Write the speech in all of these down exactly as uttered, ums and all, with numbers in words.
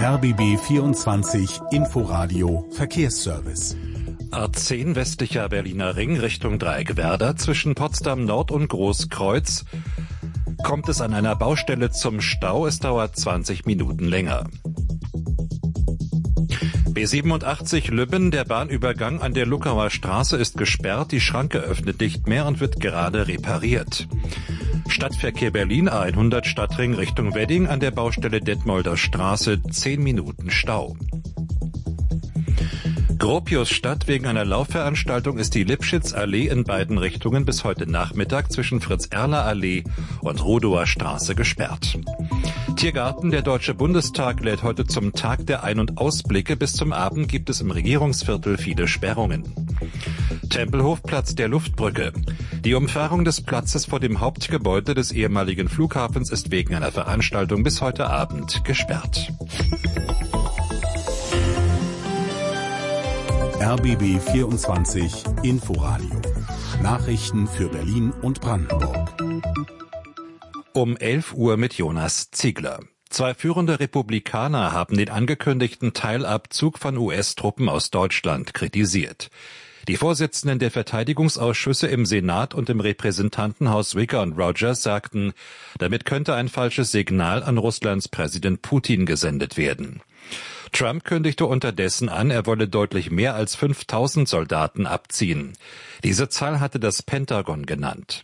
R B B vierundzwanzig Inforadio Verkehrsservice. A zehn westlicher Berliner Ring Richtung Dreieckwerder zwischen Potsdam Nord und Großkreuz kommt es an einer Baustelle zum Stau. Es dauert zwanzig Minuten länger. B siebenundachtzig Lübben, der Bahnübergang an der Luckauer Straße ist gesperrt, die Schranke öffnet nicht mehr und wird gerade repariert. Stadtverkehr Berlin A hundert Stadtring Richtung Wedding an der Baustelle Detmolder Straße, zehn Minuten Stau. Gropiusstadt, wegen einer Laufveranstaltung ist die Lipschitz-Allee in beiden Richtungen bis heute Nachmittag zwischen Fritz-Erler-Allee und Rudower Straße gesperrt. Tiergarten, der Deutsche Bundestag lädt heute zum Tag der Ein- und Ausblicke. Bis zum Abend gibt es im Regierungsviertel viele Sperrungen. Tempelhofplatz der Luftbrücke. Die Umfahrung des Platzes vor dem Hauptgebäude des ehemaligen Flughafens ist wegen einer Veranstaltung bis heute Abend gesperrt. R B B vierundzwanzig Inforadio. Nachrichten für Berlin und Brandenburg. Um elf Uhr mit Jonas Ziegler. Zwei führende Republikaner haben den angekündigten Teilabzug von U S-Truppen aus Deutschland kritisiert. Die Vorsitzenden der Verteidigungsausschüsse im Senat und im Repräsentantenhaus Wicker und Rogers sagten, damit könnte ein falsches Signal an Russlands Präsident Putin gesendet werden. Trump kündigte unterdessen an, er wolle deutlich mehr als fünftausend Soldaten abziehen. Diese Zahl hatte das Pentagon genannt.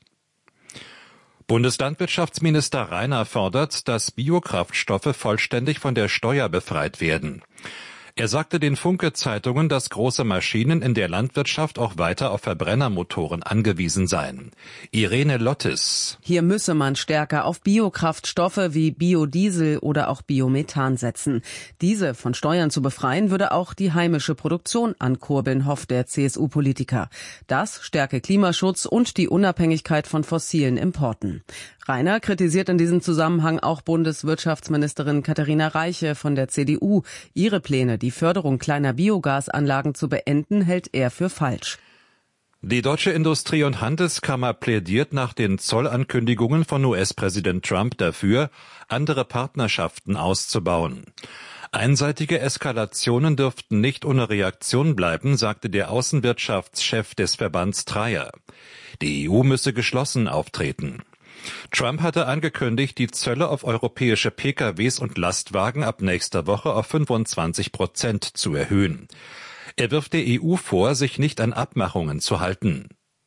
Bundeslandwirtschaftsminister Reiner fordert, dass Biokraftstoffe vollständig von der Steuer befreit werden. Er sagte den Funke-Zeitungen, dass große Maschinen in der Landwirtschaft auch weiter auf Verbrennermotoren angewiesen seien. Irene Lottis. Hier müsse man stärker auf Biokraftstoffe wie Biodiesel oder auch Biomethan setzen. Diese von Steuern zu befreien, würde auch die heimische Produktion ankurbeln, hofft der C S U-Politiker. Das stärke Klimaschutz und die Unabhängigkeit von fossilen Importen. Reiner kritisiert in diesem Zusammenhang auch Bundeswirtschaftsministerin Katharina Reiche von der C D U. Ihre Pläne, die Förderung kleiner Biogasanlagen zu beenden, hält er für falsch. Die Deutsche Industrie- und Handelskammer plädiert nach den Zollankündigungen von U S-Präsident Trump dafür, andere Partnerschaften auszubauen. Einseitige Eskalationen dürften nicht ohne Reaktion bleiben, sagte der Außenwirtschaftschef des Verbands Trier. Die E U müsse geschlossen auftreten. Trump hatte angekündigt, die Zölle auf europäische P K Ws und Lastwagen ab nächster Woche auf fünfundzwanzig Prozent zu erhöhen. Er wirft der E U vor, sich nicht an Abmachungen zu halten.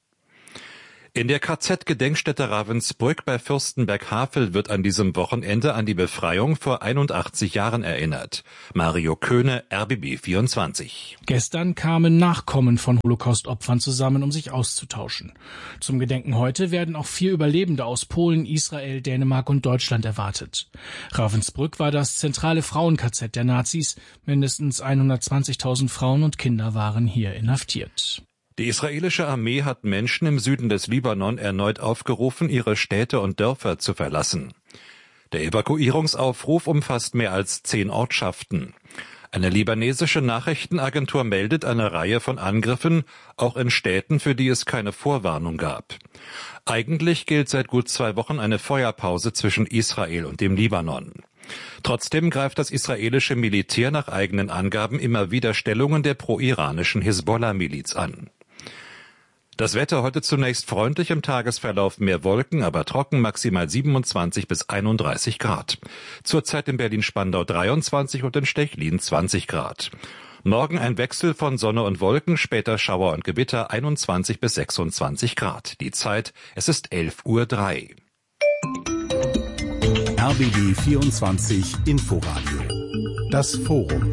In der K Z-Gedenkstätte Ravensbrück bei Fürstenberg-Havel wird an diesem Wochenende an die Befreiung vor einundachtzig Jahren erinnert. Mario Köhne, R B B vierundzwanzig. Gestern kamen Nachkommen von Holocaust-Opfern zusammen, um sich auszutauschen. Zum Gedenken heute werden auch vier Überlebende aus Polen, Israel, Dänemark und Deutschland erwartet. Ravensbrück war das zentrale Frauen-K Z der Nazis. Mindestens hundertzwanzigtausend Frauen und Kinder waren hier inhaftiert. Die israelische Armee hat Menschen im Süden des Libanon erneut aufgerufen, ihre Städte und Dörfer zu verlassen. Der Evakuierungsaufruf umfasst mehr als zehn Ortschaften. Eine libanesische Nachrichtenagentur meldet eine Reihe von Angriffen, auch in Städten, für die es keine Vorwarnung gab. Eigentlich gilt seit gut zwei Wochen eine Feuerpause zwischen Israel und dem Libanon. Trotzdem greift das israelische Militär nach eigenen Angaben immer wieder Stellungen der pro-iranischen Hisbollah-Miliz an. Das Wetter heute zunächst freundlich, im Tagesverlauf mehr Wolken, aber trocken, maximal siebenundzwanzig bis einunddreißig Grad. Zurzeit in Berlin-Spandau dreiundzwanzig und in Stechlin zwanzig Grad. Morgen ein Wechsel von Sonne und Wolken, später Schauer und Gewitter, einundzwanzig bis sechsundzwanzig Grad. Die Zeit, es ist elf Uhr drei. R B B vierundzwanzig Inforadio. Das Forum.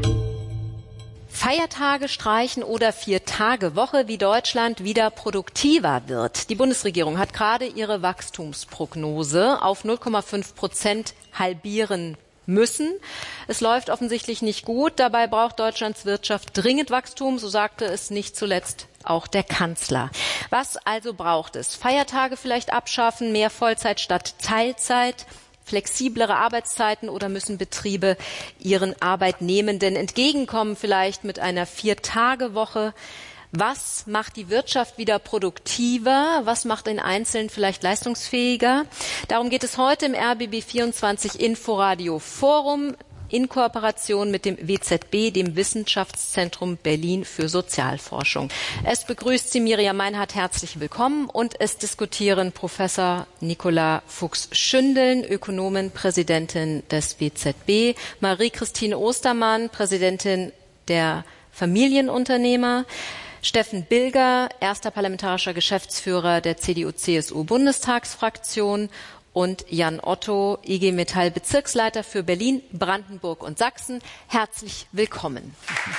Feiertage streichen oder Vier-Tage-Woche, wie Deutschland wieder produktiver wird. Die Bundesregierung hat gerade ihre Wachstumsprognose auf null Komma fünf Prozent halbieren müssen. Es läuft offensichtlich nicht gut. Dabei braucht Deutschlands Wirtschaft dringend Wachstum, so sagte es nicht zuletzt auch der Kanzler. Was also braucht es? Feiertage vielleicht abschaffen, mehr Vollzeit statt Teilzeit, flexiblere Arbeitszeiten, oder müssen Betriebe ihren Arbeitnehmenden entgegenkommen, vielleicht mit einer Vier-Tage-Woche? Was macht die Wirtschaft wieder produktiver? Was macht den Einzelnen vielleicht leistungsfähiger? Darum geht es heute im R B B vierundzwanzig Inforadio Forum. in Kooperation mit dem W Z B, dem Wissenschaftszentrum Berlin für Sozialforschung. Es begrüßt Sie Miriam Meinhardt, herzlich willkommen, und es diskutieren Professor Nicola Fuchs-Schündeln, Ökonomin, Präsidentin des W Z B, Marie-Christine Ostermann, Präsidentin der Familienunternehmer, Steffen Bilger, erster parlamentarischer Geschäftsführer der C D U-C S U-Bundestagsfraktion, und Jan Otto, I G Metall Bezirksleiter für Berlin, Brandenburg und Sachsen. Herzlich willkommen.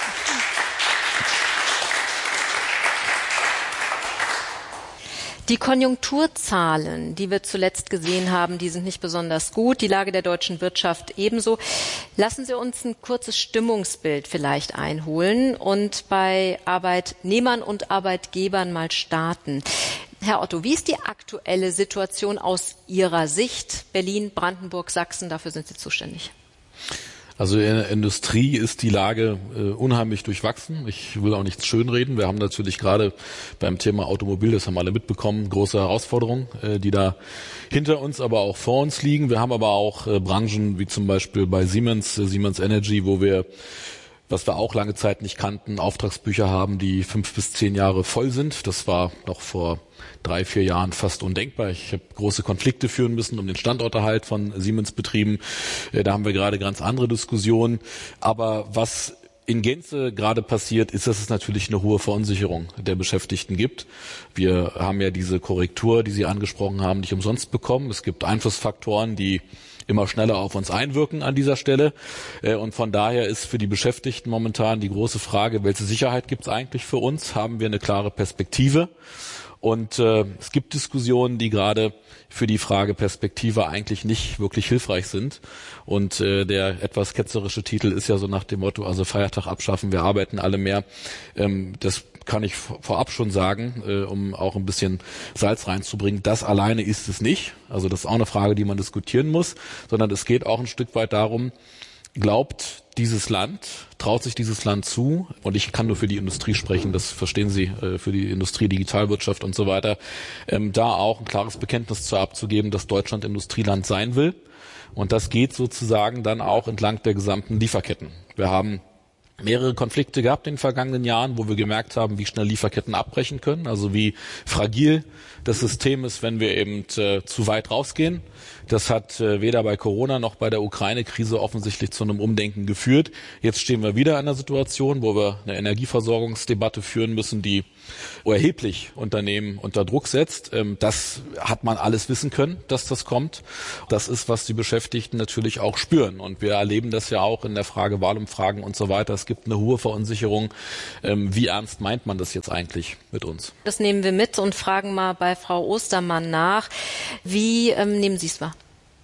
Die Konjunkturzahlen, die wir zuletzt gesehen haben, die sind nicht besonders gut. Die Lage der deutschen Wirtschaft ebenso. Lassen Sie uns ein kurzes Stimmungsbild vielleicht einholen und bei Arbeitnehmern und Arbeitgebern mal starten. Herr Otto, wie ist die aktuelle Situation aus Ihrer Sicht? Berlin, Brandenburg, Sachsen, dafür sind Sie zuständig. Also in der Industrie ist die Lage äh, unheimlich durchwachsen. Ich will auch nichts schönreden. Wir haben natürlich gerade beim Thema Automobil, das haben alle mitbekommen, große Herausforderungen, äh, die da hinter uns, aber auch vor uns liegen. Wir haben aber auch äh, Branchen wie zum Beispiel bei Siemens, äh, Siemens Energy, wo wir, was wir auch lange Zeit nicht kannten, Auftragsbücher haben, die fünf bis zehn Jahre voll sind. Das war noch vor drei, vier Jahren fast undenkbar. Ich habe große Konflikte führen müssen um den Standorterhalt von Siemens-Betrieben. Da haben wir gerade ganz andere Diskussionen. Aber was in Gänze gerade passiert, ist, dass es natürlich eine hohe Verunsicherung der Beschäftigten gibt. Wir haben ja diese Korrektur, die Sie angesprochen haben, nicht umsonst bekommen. Es gibt Einflussfaktoren, die immer schneller auf uns einwirken an dieser Stelle. Und von daher ist für die Beschäftigten momentan die große Frage, welche Sicherheit gibt es eigentlich für uns? Haben wir eine klare Perspektive? Und äh, es gibt Diskussionen, die gerade für die Frage Perspektive eigentlich nicht wirklich hilfreich sind. Und äh, der etwas ketzerische Titel ist ja so nach dem Motto, also Feiertag abschaffen, wir arbeiten alle mehr. Ähm, das kann ich vorab schon sagen, äh, um auch ein bisschen Salz reinzubringen. Das alleine ist es nicht. Also das ist auch eine Frage, die man diskutieren muss, sondern es geht auch ein Stück weit darum, glaubt dieses Land, traut sich dieses Land zu, und ich kann nur für die Industrie sprechen, das verstehen Sie, für die Industrie, Digitalwirtschaft und so weiter, da auch ein klares Bekenntnis zu abzugeben, dass Deutschland Industrieland sein will. Und das geht sozusagen dann auch entlang der gesamten Lieferketten. Wir haben mehrere Konflikte gehabt in den vergangenen Jahren, wo wir gemerkt haben, wie schnell Lieferketten abbrechen können, also wie fragil das System ist, wenn wir eben äh, zu weit rausgehen. Das hat äh, weder bei Corona noch bei der Ukraine-Krise offensichtlich zu einem Umdenken geführt. Jetzt stehen wir wieder in einer Situation, wo wir eine Energieversorgungsdebatte führen müssen, die erheblich Unternehmen unter Druck setzt. Ähm, das hat man alles wissen können, dass das kommt. Das ist, was die Beschäftigten natürlich auch spüren. Und wir erleben das ja auch in der Frage Wahlumfragen und so weiter. Es gibt eine hohe Verunsicherung. Ähm, wie ernst meint man das jetzt eigentlich mit uns? Das nehmen wir mit und fragen mal bei Frau Ostermann nach. Wie ähm, nehmen Sie es wahr?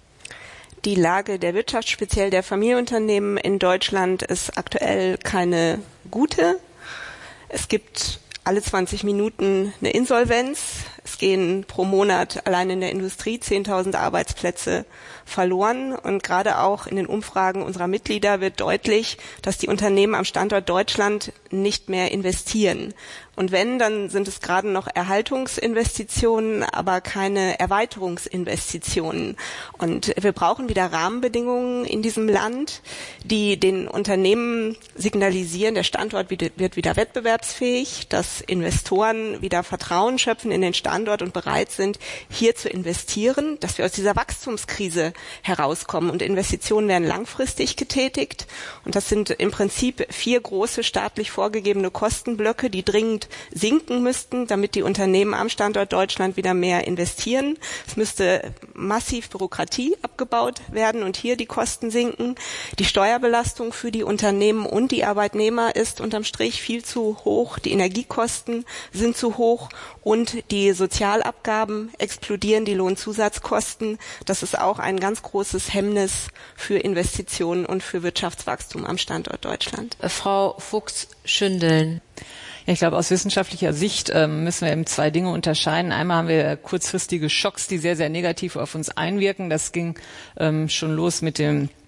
Die Lage der Wirtschaft, speziell der Familienunternehmen in Deutschland, ist aktuell keine gute. Es gibt alle zwanzig Minuten eine Insolvenz. Es gehen pro Monat allein in der Industrie zehntausend Arbeitsplätze verloren. Und gerade auch in den Umfragen unserer Mitglieder wird deutlich, dass die Unternehmen am Standort Deutschland nicht mehr investieren. Und wenn, dann sind es gerade noch Erhaltungsinvestitionen, aber keine Erweiterungsinvestitionen. Und wir brauchen wieder Rahmenbedingungen in diesem Land, die den Unternehmen signalisieren, der Standort wird wieder wettbewerbsfähig, dass Investoren wieder Vertrauen schöpfen in den Standort und bereit sind, hier zu investieren, dass wir aus dieser Wachstumskrise herauskommen. Und Investitionen werden langfristig getätigt. Und das sind im Prinzip vier große staatlich vorgegebene Kostenblöcke, die dringend sinken müssten, damit die Unternehmen am Standort Deutschland wieder mehr investieren. Es müsste massiv Bürokratie abgebaut werden und hier die Kosten sinken. Die Steuerbelastung für die Unternehmen und die Arbeitnehmer ist unterm Strich viel zu hoch. Die Energiekosten sind zu hoch und die Sozialabgaben explodieren, die Lohnzusatzkosten. Das ist auch ein ganz großes Hemmnis für Investitionen und für Wirtschaftswachstum am Standort Deutschland. Frau Fuchs-Schündeln. Ja, ich glaube, aus wissenschaftlicher Sicht ähm, müssen wir eben zwei Dinge unterscheiden. Einmal haben wir kurzfristige Schocks, die sehr, sehr negativ auf uns einwirken. Das ging ähm, schon los mit dem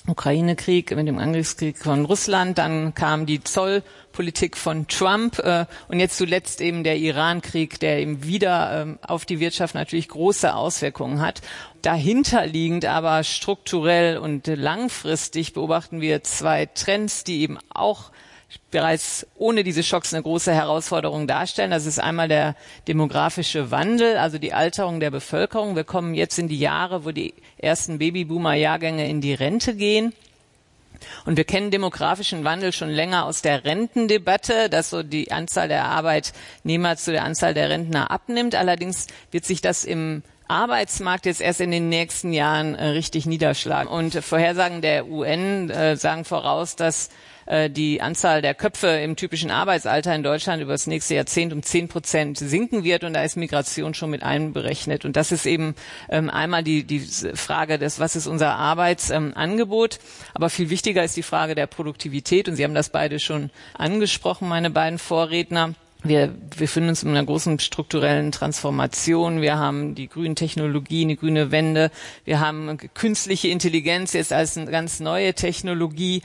Ukraine-Krieg, mit dem Angriffskrieg von Russland, dann kam die Zollpolitik von Trump äh, und jetzt zuletzt eben der Iran-Krieg, der eben wieder ähm, auf die Wirtschaft natürlich große Auswirkungen hat. Dahinterliegend aber strukturell und langfristig beobachten wir zwei Trends, die eben auch bereits ohne diese Schocks eine große Herausforderung darstellen. Das ist einmal der demografische Wandel, also die Alterung der Bevölkerung. Wir kommen jetzt in die Jahre, wo die ersten Babyboomer-Jahrgänge in die Rente gehen. Und wir kennen demografischen Wandel schon länger aus der Rentendebatte, dass so die Anzahl der Arbeitnehmer zu der Anzahl der Rentner abnimmt. Allerdings wird sich das im Arbeitsmarkt jetzt erst in den nächsten Jahren äh, richtig niederschlagen. Und äh, Vorhersagen der U N äh, sagen voraus, dass äh, die Anzahl der Köpfe im typischen Arbeitsalter in Deutschland über das nächste Jahrzehnt um zehn Prozent sinken wird. Und da ist Migration schon mit einberechnet. Und das ist eben ähm, einmal die, die Frage des, was ist unser Arbeitsangebot. Ähm, Aber viel wichtiger ist die Frage der Produktivität. Und Sie haben das beide schon angesprochen, meine beiden Vorredner. Wir befinden uns in einer großen strukturellen Transformation. Wir haben die grünen Technologien, die grüne Wende. Wir haben künstliche Intelligenz jetzt als eine ganz neue Technologie.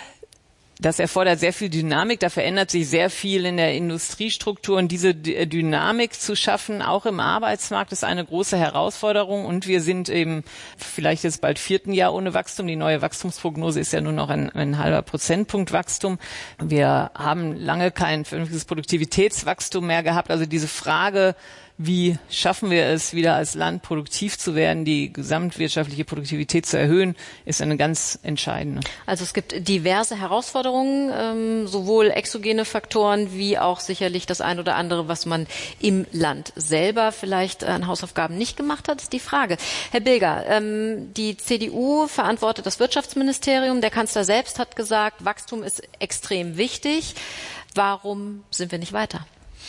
Das erfordert sehr viel Dynamik, da verändert sich sehr viel in der Industriestruktur und diese D- Dynamik zu schaffen, auch im Arbeitsmarkt, ist eine große Herausforderung und wir sind eben vielleicht jetzt bald vierten Jahr ohne Wachstum. Die neue Wachstumsprognose ist ja nur noch ein, ein halber Prozentpunkt Wachstum. Wir haben lange kein vernünftiges Produktivitätswachstum mehr gehabt, also diese Frage, wie schaffen wir es, wieder als Land produktiv zu werden, die gesamtwirtschaftliche Produktivität zu erhöhen, ist eine ganz entscheidende. Also es gibt diverse Herausforderungen, ähm, sowohl exogene Faktoren wie auch sicherlich das ein oder andere, was man im Land selber vielleicht an Hausaufgaben nicht gemacht hat, ist die Frage. Herr Bilger, ähm, die C D U verantwortet das Wirtschaftsministerium. Der Kanzler selbst hat gesagt, Wachstum ist extrem wichtig. Warum sind wir nicht weiter?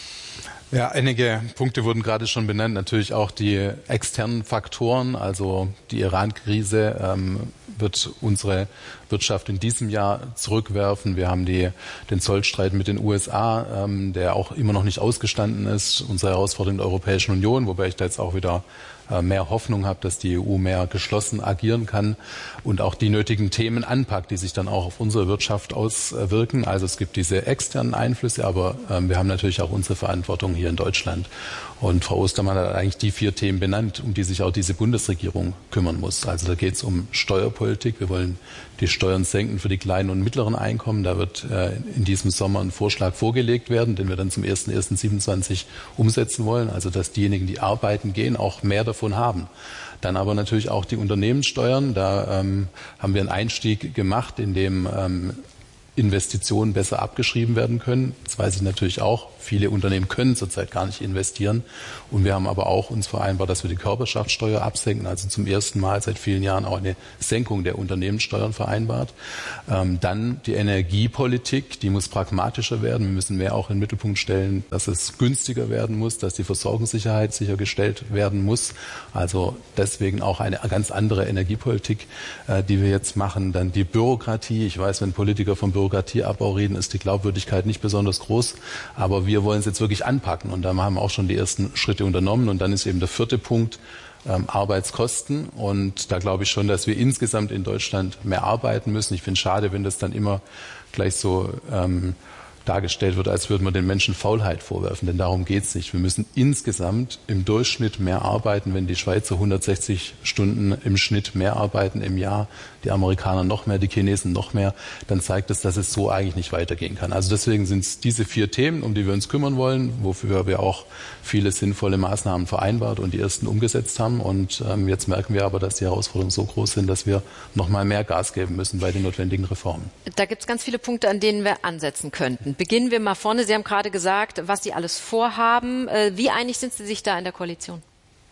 Ja, einige Punkte wurden gerade schon benannt. Natürlich auch die externen Faktoren, also die Iran-Krise ähm, wird unsere Wirtschaft in diesem Jahr zurückwerfen. Wir haben die, den Zollstreit mit den U S A, ähm, der auch immer noch nicht ausgestanden ist. Unsere Herausforderung der Europäischen Union, wobei ich da jetzt auch wieder äh, mehr Hoffnung habe, dass die E U mehr geschlossen agieren kann und auch die nötigen Themen anpackt, die sich dann auch auf unsere Wirtschaft auswirken. Also es gibt diese externen Einflüsse, aber ähm, wir haben natürlich auch unsere Verantwortung hier in Deutschland. Und Frau Ostermann hat eigentlich die vier Themen benannt, um die sich auch diese Bundesregierung kümmern muss. Also da geht es um Steuerpolitik. Wir wollen die Steuern senken für die kleinen und mittleren Einkommen. Da wird äh, in diesem Sommer ein Vorschlag vorgelegt werden, den wir dann zum ersten ersten siebenundzwanzig umsetzen wollen. Also dass diejenigen, die arbeiten gehen, auch mehr davon haben. Dann aber natürlich auch die Unternehmenssteuern. Da ähm, haben wir einen Einstieg gemacht, in dem ähm, Investitionen besser abgeschrieben werden können. Das weiß ich natürlich auch. Viele Unternehmen können zurzeit gar nicht investieren. Und wir haben aber auch uns vereinbart, dass wir die Körperschaftssteuer absenken. Also zum ersten Mal seit vielen Jahren auch eine Senkung der Unternehmenssteuern vereinbart. Ähm, dann die Energiepolitik, die muss pragmatischer werden. Wir müssen mehr auch in den Mittelpunkt stellen, dass es günstiger werden muss, dass die Versorgungssicherheit sichergestellt werden muss. Also deswegen auch eine ganz andere Energiepolitik, äh, die wir jetzt machen. Dann die Bürokratie. Ich weiß, wenn Politiker vom Bürokratieabbau reden, ist die Glaubwürdigkeit nicht besonders groß. Aber wir wollen es jetzt wirklich anpacken und da haben wir auch schon die ersten Schritte unternommen. Und dann ist eben der vierte Punkt ähm, Arbeitskosten. Und da glaube ich schon, dass wir insgesamt in Deutschland mehr arbeiten müssen. Ich finde es schade, wenn das dann immer gleich so ähm, dargestellt wird, als würde man den Menschen Faulheit vorwerfen, denn darum geht es nicht. Wir müssen insgesamt im Durchschnitt mehr arbeiten. Wenn die Schweizer hundertsechzig Stunden im Schnitt mehr arbeiten im Jahr, die Amerikaner noch mehr, die Chinesen noch mehr, dann zeigt es, dass es so eigentlich nicht weitergehen kann. Also deswegen sind es diese vier Themen, um die wir uns kümmern wollen, wofür wir auch viele sinnvolle Maßnahmen vereinbart und die ersten umgesetzt haben. Und ähm, jetzt merken wir aber, dass die Herausforderungen so groß sind, dass wir noch mal mehr Gas geben müssen bei den notwendigen Reformen. Da gibt es ganz viele Punkte, an denen wir ansetzen könnten. Beginnen wir mal vorne. Sie haben gerade gesagt, was Sie alles vorhaben. Wie einig sind Sie sich da in der Koalition?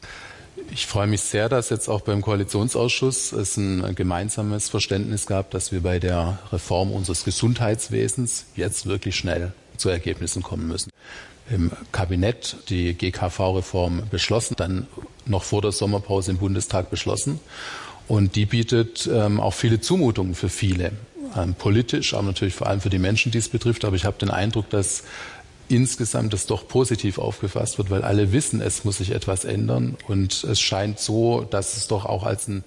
Ich freue mich sehr, dass jetzt auch beim Koalitionsausschuss es ein gemeinsames Verständnis gab, dass wir bei der Reform unseres Gesundheitswesens jetzt wirklich schnell zu Ergebnissen kommen müssen. Im Kabinett die G K V-Reform beschlossen, dann noch vor der Sommerpause im Bundestag beschlossen. Und die bietet ähm, auch viele Zumutungen für viele. Ähm, politisch, aber natürlich vor allem für die Menschen, die es betrifft. Aber ich habe den Eindruck, dass insgesamt das doch positiv aufgefasst wird, weil alle wissen, es muss sich etwas ändern. Und es scheint so, dass es doch auch als ein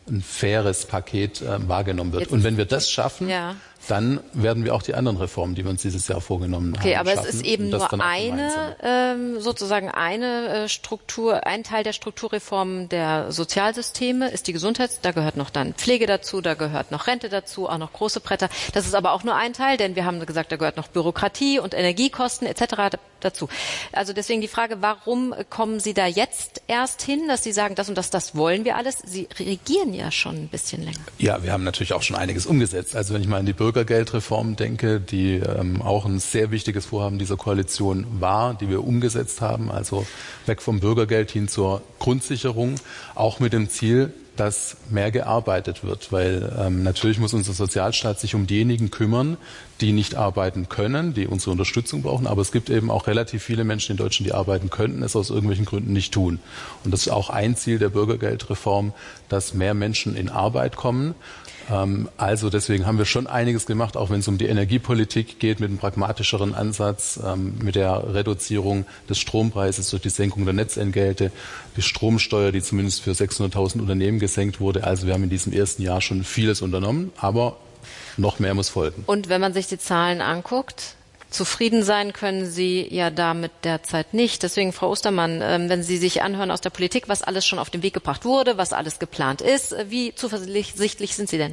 ein faires Paket äh, wahrgenommen wird. Jetzt und wenn wir das schaffen, ja. dann werden wir auch die anderen Reformen, die wir uns dieses Jahr vorgenommen okay, haben, aber schaffen. es ist eben nur eine, ähm, sozusagen eine äh, Struktur, ein Teil der Strukturreform der Sozialsysteme ist die Gesundheits-, da gehört noch dann Pflege dazu, da gehört noch Rente dazu, auch noch große Bretter. Das ist aber auch nur ein Teil, denn wir haben gesagt, da gehört noch Bürokratie und Energiekosten et cetera dazu. Also deswegen die Frage, warum kommen Sie da jetzt erst hin, dass Sie sagen, das und das, das wollen wir alles? Sie regieren ja schon ein bisschen länger. Ja, wir haben natürlich auch schon einiges umgesetzt. Also wenn ich mal an die Bürgergeldreform denke, die ähm, auch ein sehr wichtiges Vorhaben dieser Koalition war, die wir umgesetzt haben, also weg vom Bürgergeld hin zur Grundsicherung, auch mit dem Ziel, dass mehr gearbeitet wird, weil ähm, natürlich muss unser Sozialstaat sich um diejenigen kümmern, die nicht arbeiten können, die unsere Unterstützung brauchen, aber es gibt eben auch relativ viele Menschen in Deutschland, die arbeiten könnten, es aus irgendwelchen Gründen nicht tun. Und das ist auch ein Ziel der Bürgergeldreform, dass mehr Menschen in Arbeit kommen. Also deswegen haben wir schon einiges gemacht, auch wenn es um die Energiepolitik geht, mit einem pragmatischeren Ansatz, mit der Reduzierung des Strompreises durch die Senkung der Netzentgelte, die Stromsteuer, die zumindest für sechshunderttausend Unternehmen gesenkt wurde. Also wir haben in diesem ersten Jahr schon vieles unternommen, aber noch mehr muss folgen. Und wenn man sich die Zahlen anguckt, zufrieden sein können Sie ja damit derzeit nicht. Deswegen, Frau Ostermann, wenn Sie sich anhören aus der Politik, was alles schon auf den Weg gebracht wurde, was alles geplant ist, wie zuversichtlich sind Sie denn?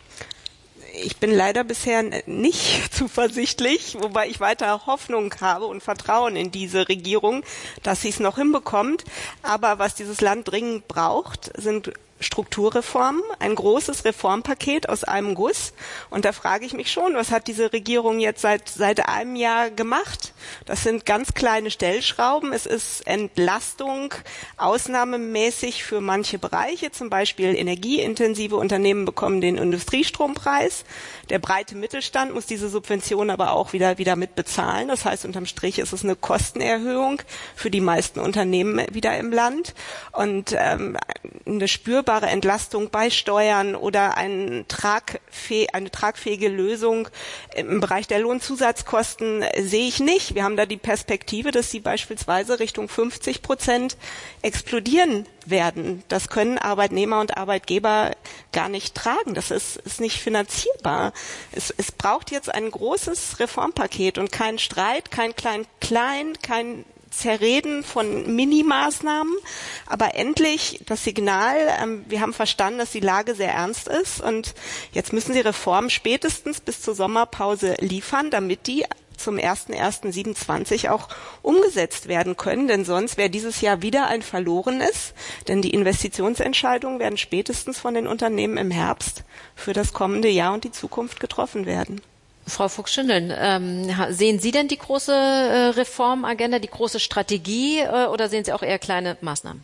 Ich bin leider bisher nicht zuversichtlich, wobei ich weiter Hoffnung habe und Vertrauen in diese Regierung, dass sie es noch hinbekommt. Aber was dieses Land dringend braucht, sind Strukturreformen, ein großes Reformpaket aus einem Guss. Und da frage ich mich schon, was hat diese Regierung jetzt seit, seit einem Jahr gemacht? Das sind ganz kleine Stellschrauben. Es ist Entlastung ausnahmemäßig für manche Bereiche. Zum Beispiel energieintensive Unternehmen bekommen den Industriestrompreis. Der breite Mittelstand muss diese Subvention aber auch wieder, wieder mitbezahlen. Das heißt, unterm Strich ist es eine Kostenerhöhung für die meisten Unternehmen wieder im Land. Und ähm, eine spürbare Entlastung bei Steuern oder ein tragfäh- eine tragfähige Lösung im Bereich der Lohnzusatzkosten sehe ich nicht. Wir haben da die Perspektive, dass sie beispielsweise Richtung fünfzig Prozent explodieren werden. Das können Arbeitnehmer und Arbeitgeber gar nicht tragen. Das ist, ist nicht finanzierbar. Es, es braucht jetzt ein großes Reformpaket und kein Streit, kein Klein-Klein, kein Zerreden von Minimaßnahmen, aber endlich das Signal, ähm, wir haben verstanden, dass die Lage sehr ernst ist und jetzt müssen sie Reformen spätestens bis zur Sommerpause liefern, damit die zum erster erster siebenundzwanzig auch umgesetzt werden können, denn sonst wäre dieses Jahr wieder ein verlorenes, denn die Investitionsentscheidungen werden spätestens von den Unternehmen im Herbst für das kommende Jahr und die Zukunft getroffen werden. Frau Fuchs-Schindeln, ähm, sehen Sie denn die große äh, Reformagenda, die große Strategie äh, oder sehen Sie auch eher kleine Maßnahmen?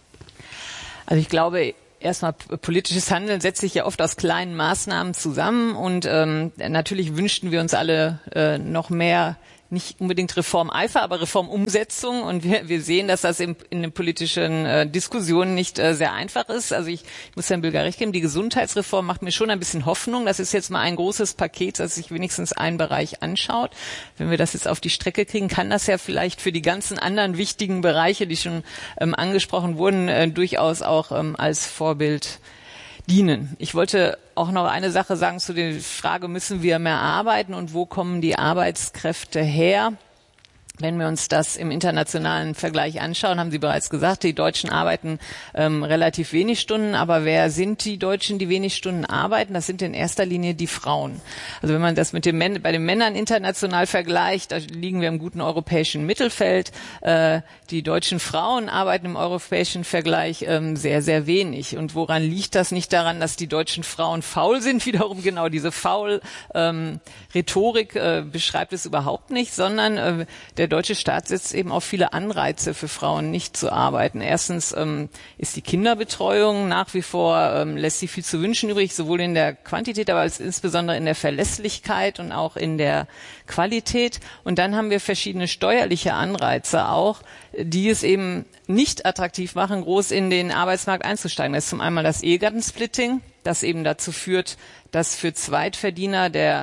Also ich glaube, erstmal politisches Handeln setzt sich ja oft aus kleinen Maßnahmen zusammen und ähm, natürlich wünschten wir uns alle äh, noch mehr, nicht unbedingt Reformeifer, aber Reformumsetzung. Und wir, wir sehen, dass das in, in den politischen äh, Diskussionen nicht äh, sehr einfach ist. Also ich, ich muss Herrn Bülger recht geben, die Gesundheitsreform macht mir schon ein bisschen Hoffnung. Das ist jetzt mal ein großes Paket, das sich wenigstens einen Bereich anschaut. Wenn wir das jetzt auf die Strecke kriegen, kann das ja vielleicht für die ganzen anderen wichtigen Bereiche, die schon ähm, angesprochen wurden, äh, durchaus auch ähm, als Vorbild dienen. Ich wollte auch noch eine Sache sagen zu der Frage, müssen wir mehr arbeiten und wo kommen die Arbeitskräfte her? Wenn wir uns das im internationalen Vergleich anschauen, haben Sie bereits gesagt, die Deutschen arbeiten ähm, relativ wenig Stunden. Aber wer sind die Deutschen, die wenig Stunden arbeiten? Das sind in erster Linie die Frauen. Also wenn man das mit den Män- bei den Männern international vergleicht, da liegen wir im guten europäischen Mittelfeld. Äh, die deutschen Frauen arbeiten im europäischen Vergleich ähm, sehr, sehr wenig. Und woran liegt das? Nicht daran, dass die deutschen Frauen faul sind, wiederum genau diese faul ähm, Rhetorik äh, beschreibt es überhaupt nicht, sondern äh, der Der deutsche Staat setzt eben auf viele Anreize für Frauen, nicht zu arbeiten. Erstens ähm, ist die Kinderbetreuung nach wie vor, ähm, lässt sie viel zu wünschen übrig, sowohl in der Quantität, aber insbesondere in der Verlässlichkeit und auch in der Qualität. Und dann haben wir verschiedene steuerliche Anreize auch, die es eben nicht attraktiv machen, groß in den Arbeitsmarkt einzusteigen. Das ist zum einen das Ehegattensplitting, das eben dazu führt, dass für Zweitverdiener der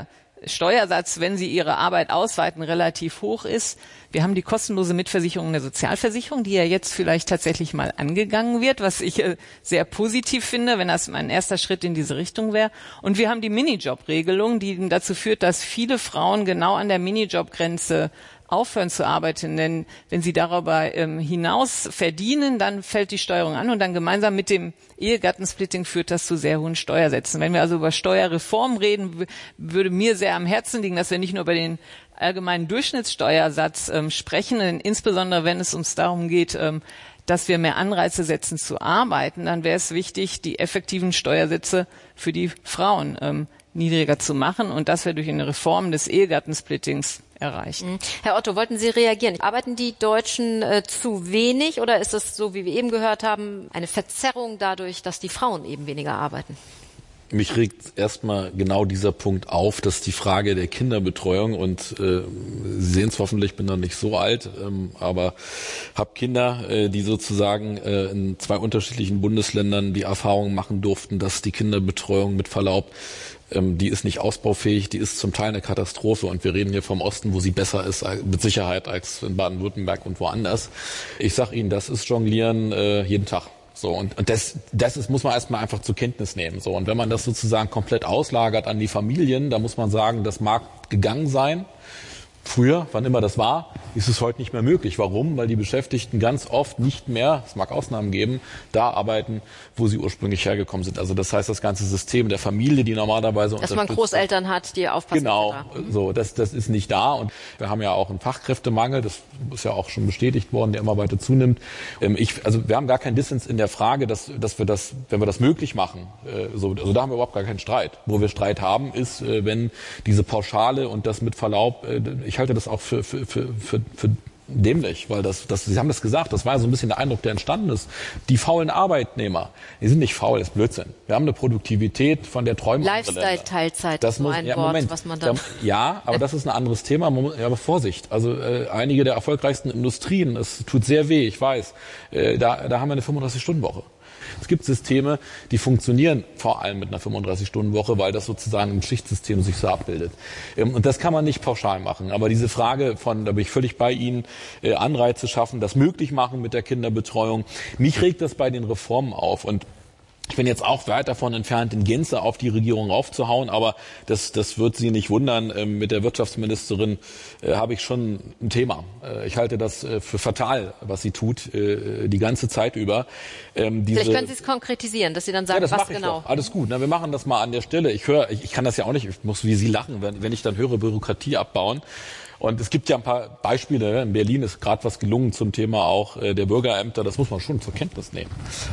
Steuersatz, wenn sie ihre Arbeit ausweiten, relativ hoch ist. Wir haben die kostenlose Mitversicherung der Sozialversicherung, die ja jetzt vielleicht tatsächlich mal angegangen wird, was ich äh, sehr positiv finde, wenn das ein erster Schritt in diese Richtung wäre. Und wir haben die Minijob-Regelung, die dazu führt, dass viele Frauen genau an der Minijob-Grenze aufhören zu arbeiten, denn wenn sie darüber ähm, hinaus verdienen, dann fällt die Steuerung an und dann gemeinsam mit dem Ehegattensplitting führt das zu sehr hohen Steuersätzen. Wenn wir also über Steuerreform reden, w- würde mir sehr am Herzen liegen, dass wir nicht nur über den allgemeinen Durchschnittssteuersatz ähm, sprechen, denn insbesondere wenn es uns darum geht, ähm, dass wir mehr Anreize setzen zu arbeiten, dann wäre es wichtig, die effektiven Steuersätze für die Frauen ähm, niedriger zu machen und das wäre durch eine Reform des Ehegattensplittings erreicht. Herr Otto, wollten Sie reagieren? Arbeiten die Deutschen äh, zu wenig oder ist es so, wie wir eben gehört haben, eine Verzerrung dadurch, dass die Frauen eben weniger arbeiten? Mich regt erstmal genau dieser Punkt auf, dass die Frage der Kinderbetreuung und äh, Sie sehen es hoffentlich, ich bin noch nicht so alt, ähm, aber habe Kinder, äh, die sozusagen äh, in zwei unterschiedlichen Bundesländern die Erfahrung machen durften, dass die Kinderbetreuung mit Verlaub ähm, die ist nicht ausbaufähig, die ist zum Teil eine Katastrophe und wir reden hier vom Osten, wo sie besser ist, mit Sicherheit als in Baden-Württemberg und woanders. Ich sage Ihnen, das ist Jonglieren äh, jeden Tag. So, und, und das, das ist, muss man erstmal einfach zur Kenntnis nehmen. So, und wenn man das sozusagen komplett auslagert an die Familien, da muss man sagen, das mag gegangen sein. Früher, wann immer das war, ist es heute nicht mehr möglich. Warum? Weil die Beschäftigten ganz oft nicht mehr, es mag Ausnahmen geben, da arbeiten, wo sie ursprünglich hergekommen sind. Also das heißt, das ganze System der Familie, die normalerweise dass man Großeltern hat, die aufpassen. Genau, so das, das ist nicht da. Und wir haben ja auch einen Fachkräftemangel, das ist ja auch schon bestätigt worden, der immer weiter zunimmt. Ich, also wir haben gar keinen Dissens in der Frage, dass, dass wir das, wenn wir das möglich machen, so, also da haben wir überhaupt gar keinen Streit. Wo wir Streit haben, ist, wenn diese Pauschale und das mit Verlaub, ich halte das auch für, für, für, für, für dämlich, weil das, das, Sie haben das gesagt, das war so ein bisschen der Eindruck, der entstanden ist. Die faulen Arbeitnehmer, die sind nicht faul, das ist Blödsinn. Wir haben eine Produktivität, von der träumen andere Länder. Lifestyle-Teilzeit, das muss ein ja, Wort, Moment, was man da... Ja, aber das ist ein anderes Thema. Man muss, ja, aber Vorsicht. Also äh, einige der erfolgreichsten Industrien, es tut sehr weh, ich weiß, äh, da, da haben wir eine fünfunddreißig-Stunden-Woche. Es gibt Systeme, die funktionieren vor allem mit einer fünfunddreißig-Stunden-Woche, weil das sozusagen im Schichtsystem sich so abbildet. Und das kann man nicht pauschal machen. Aber diese Frage von, da bin ich völlig bei Ihnen, Anreize schaffen, das möglich machen mit der Kinderbetreuung, mich regt das bei den Reformen auf. Und ich bin jetzt auch weit davon entfernt, in Gänze auf die Regierung raufzuhauen, aber das, das wird Sie nicht wundern. Ähm, mit der Wirtschaftsministerin äh, habe ich schon ein Thema. Äh, ich halte das äh, für fatal, was sie tut, äh, die ganze Zeit über. Ähm, diese, Vielleicht können Sie es konkretisieren, dass Sie dann sagen, ja, das was mache ich genau. Doch. Alles gut. Na, wir machen das mal an der Stelle. Ich höre, ich, ich kann das ja auch nicht, ich muss wie Sie lachen, wenn, wenn ich dann höre, Bürokratie abbauen. Und es gibt ja ein paar Beispiele. In Berlin ist gerade was gelungen zum Thema auch äh, der Bürgerämter. Das muss man schon zur Kenntnis nehmen.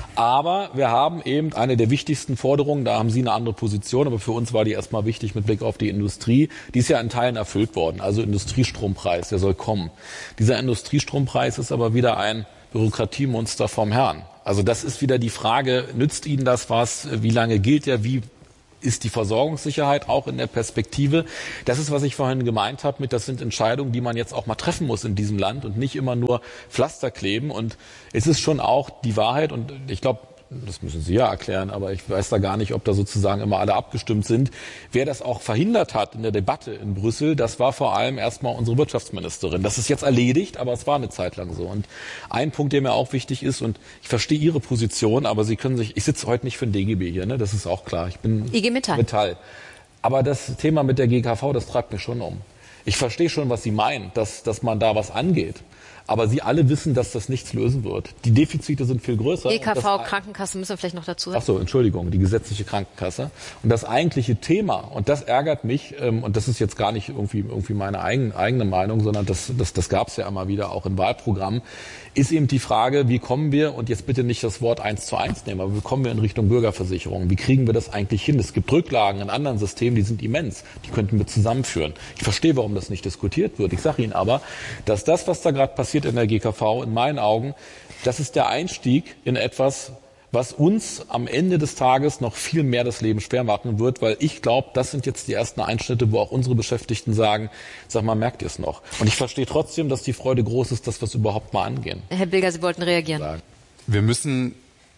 Aber wir haben eben eine der wichtigsten Forderungen. Da haben Sie eine andere Position. Aber für uns war die erstmal wichtig mit Blick auf die Industrie. Die ist ja in Teilen erfüllt worden. Also Industriestrompreis, der soll kommen. Dieser Industriestrompreis ist aber wieder ein Bürokratiemonster vom Herrn. Also das ist wieder die Frage, nützt Ihnen das was? Wie lange gilt der? Wie ist die Versorgungssicherheit auch in der Perspektive? Das ist, was ich vorhin gemeint habe mit, das sind Entscheidungen, die man jetzt auch mal treffen muss in diesem Land und nicht immer nur Pflaster kleben. Und es ist schon auch die Wahrheit und ich glaube, das müssen Sie ja erklären, aber ich weiß da gar nicht, ob da sozusagen immer alle abgestimmt sind. Wer das auch verhindert hat in der Debatte in Brüssel, das war vor allem erstmal unsere Wirtschaftsministerin. Das ist jetzt erledigt, aber es war eine Zeit lang so. Und ein Punkt, der mir auch wichtig ist, und ich verstehe Ihre Position, aber Sie können sich, ich sitze heute nicht für den D G B hier, ne? Das ist auch klar. Ich bin I G Metall. Metall. Aber das Thema mit der G K V, das treibt mich schon um. Ich verstehe schon, was Sie meinen, dass, dass man da was angeht. Aber Sie alle wissen, dass das nichts lösen wird. Die Defizite sind viel größer. G K V, Krankenkasse müssen wir vielleicht noch dazu sagen. Ach so, Entschuldigung, die gesetzliche Krankenkasse. Und das eigentliche Thema, und das ärgert mich, ähm, und das ist jetzt gar nicht irgendwie, irgendwie meine eigen, eigene Meinung, sondern das, das, das gab es ja immer wieder auch in Wahlprogrammen, ist eben die Frage, wie kommen wir, und jetzt bitte nicht das Wort eins zu eins nehmen, aber wie kommen wir in Richtung Bürgerversicherung? Wie kriegen wir das eigentlich hin? Es gibt Rücklagen in anderen Systemen, die sind immens. Die könnten wir zusammenführen. Ich verstehe, warum das nicht diskutiert wird. Ich sage Ihnen aber, dass das, was da gerade passiert in der G K V, in meinen Augen, das ist der Einstieg in etwas, was uns am Ende des Tages noch viel mehr das Leben schwer machen wird, weil ich glaube, das sind jetzt die ersten Einschnitte, wo auch unsere Beschäftigten sagen, sag mal, merkt ihr es noch? Und ich verstehe trotzdem, dass die Freude groß ist, dass wir es überhaupt mal angehen. Herr Bilger, Sie wollten reagieren. Wir müssen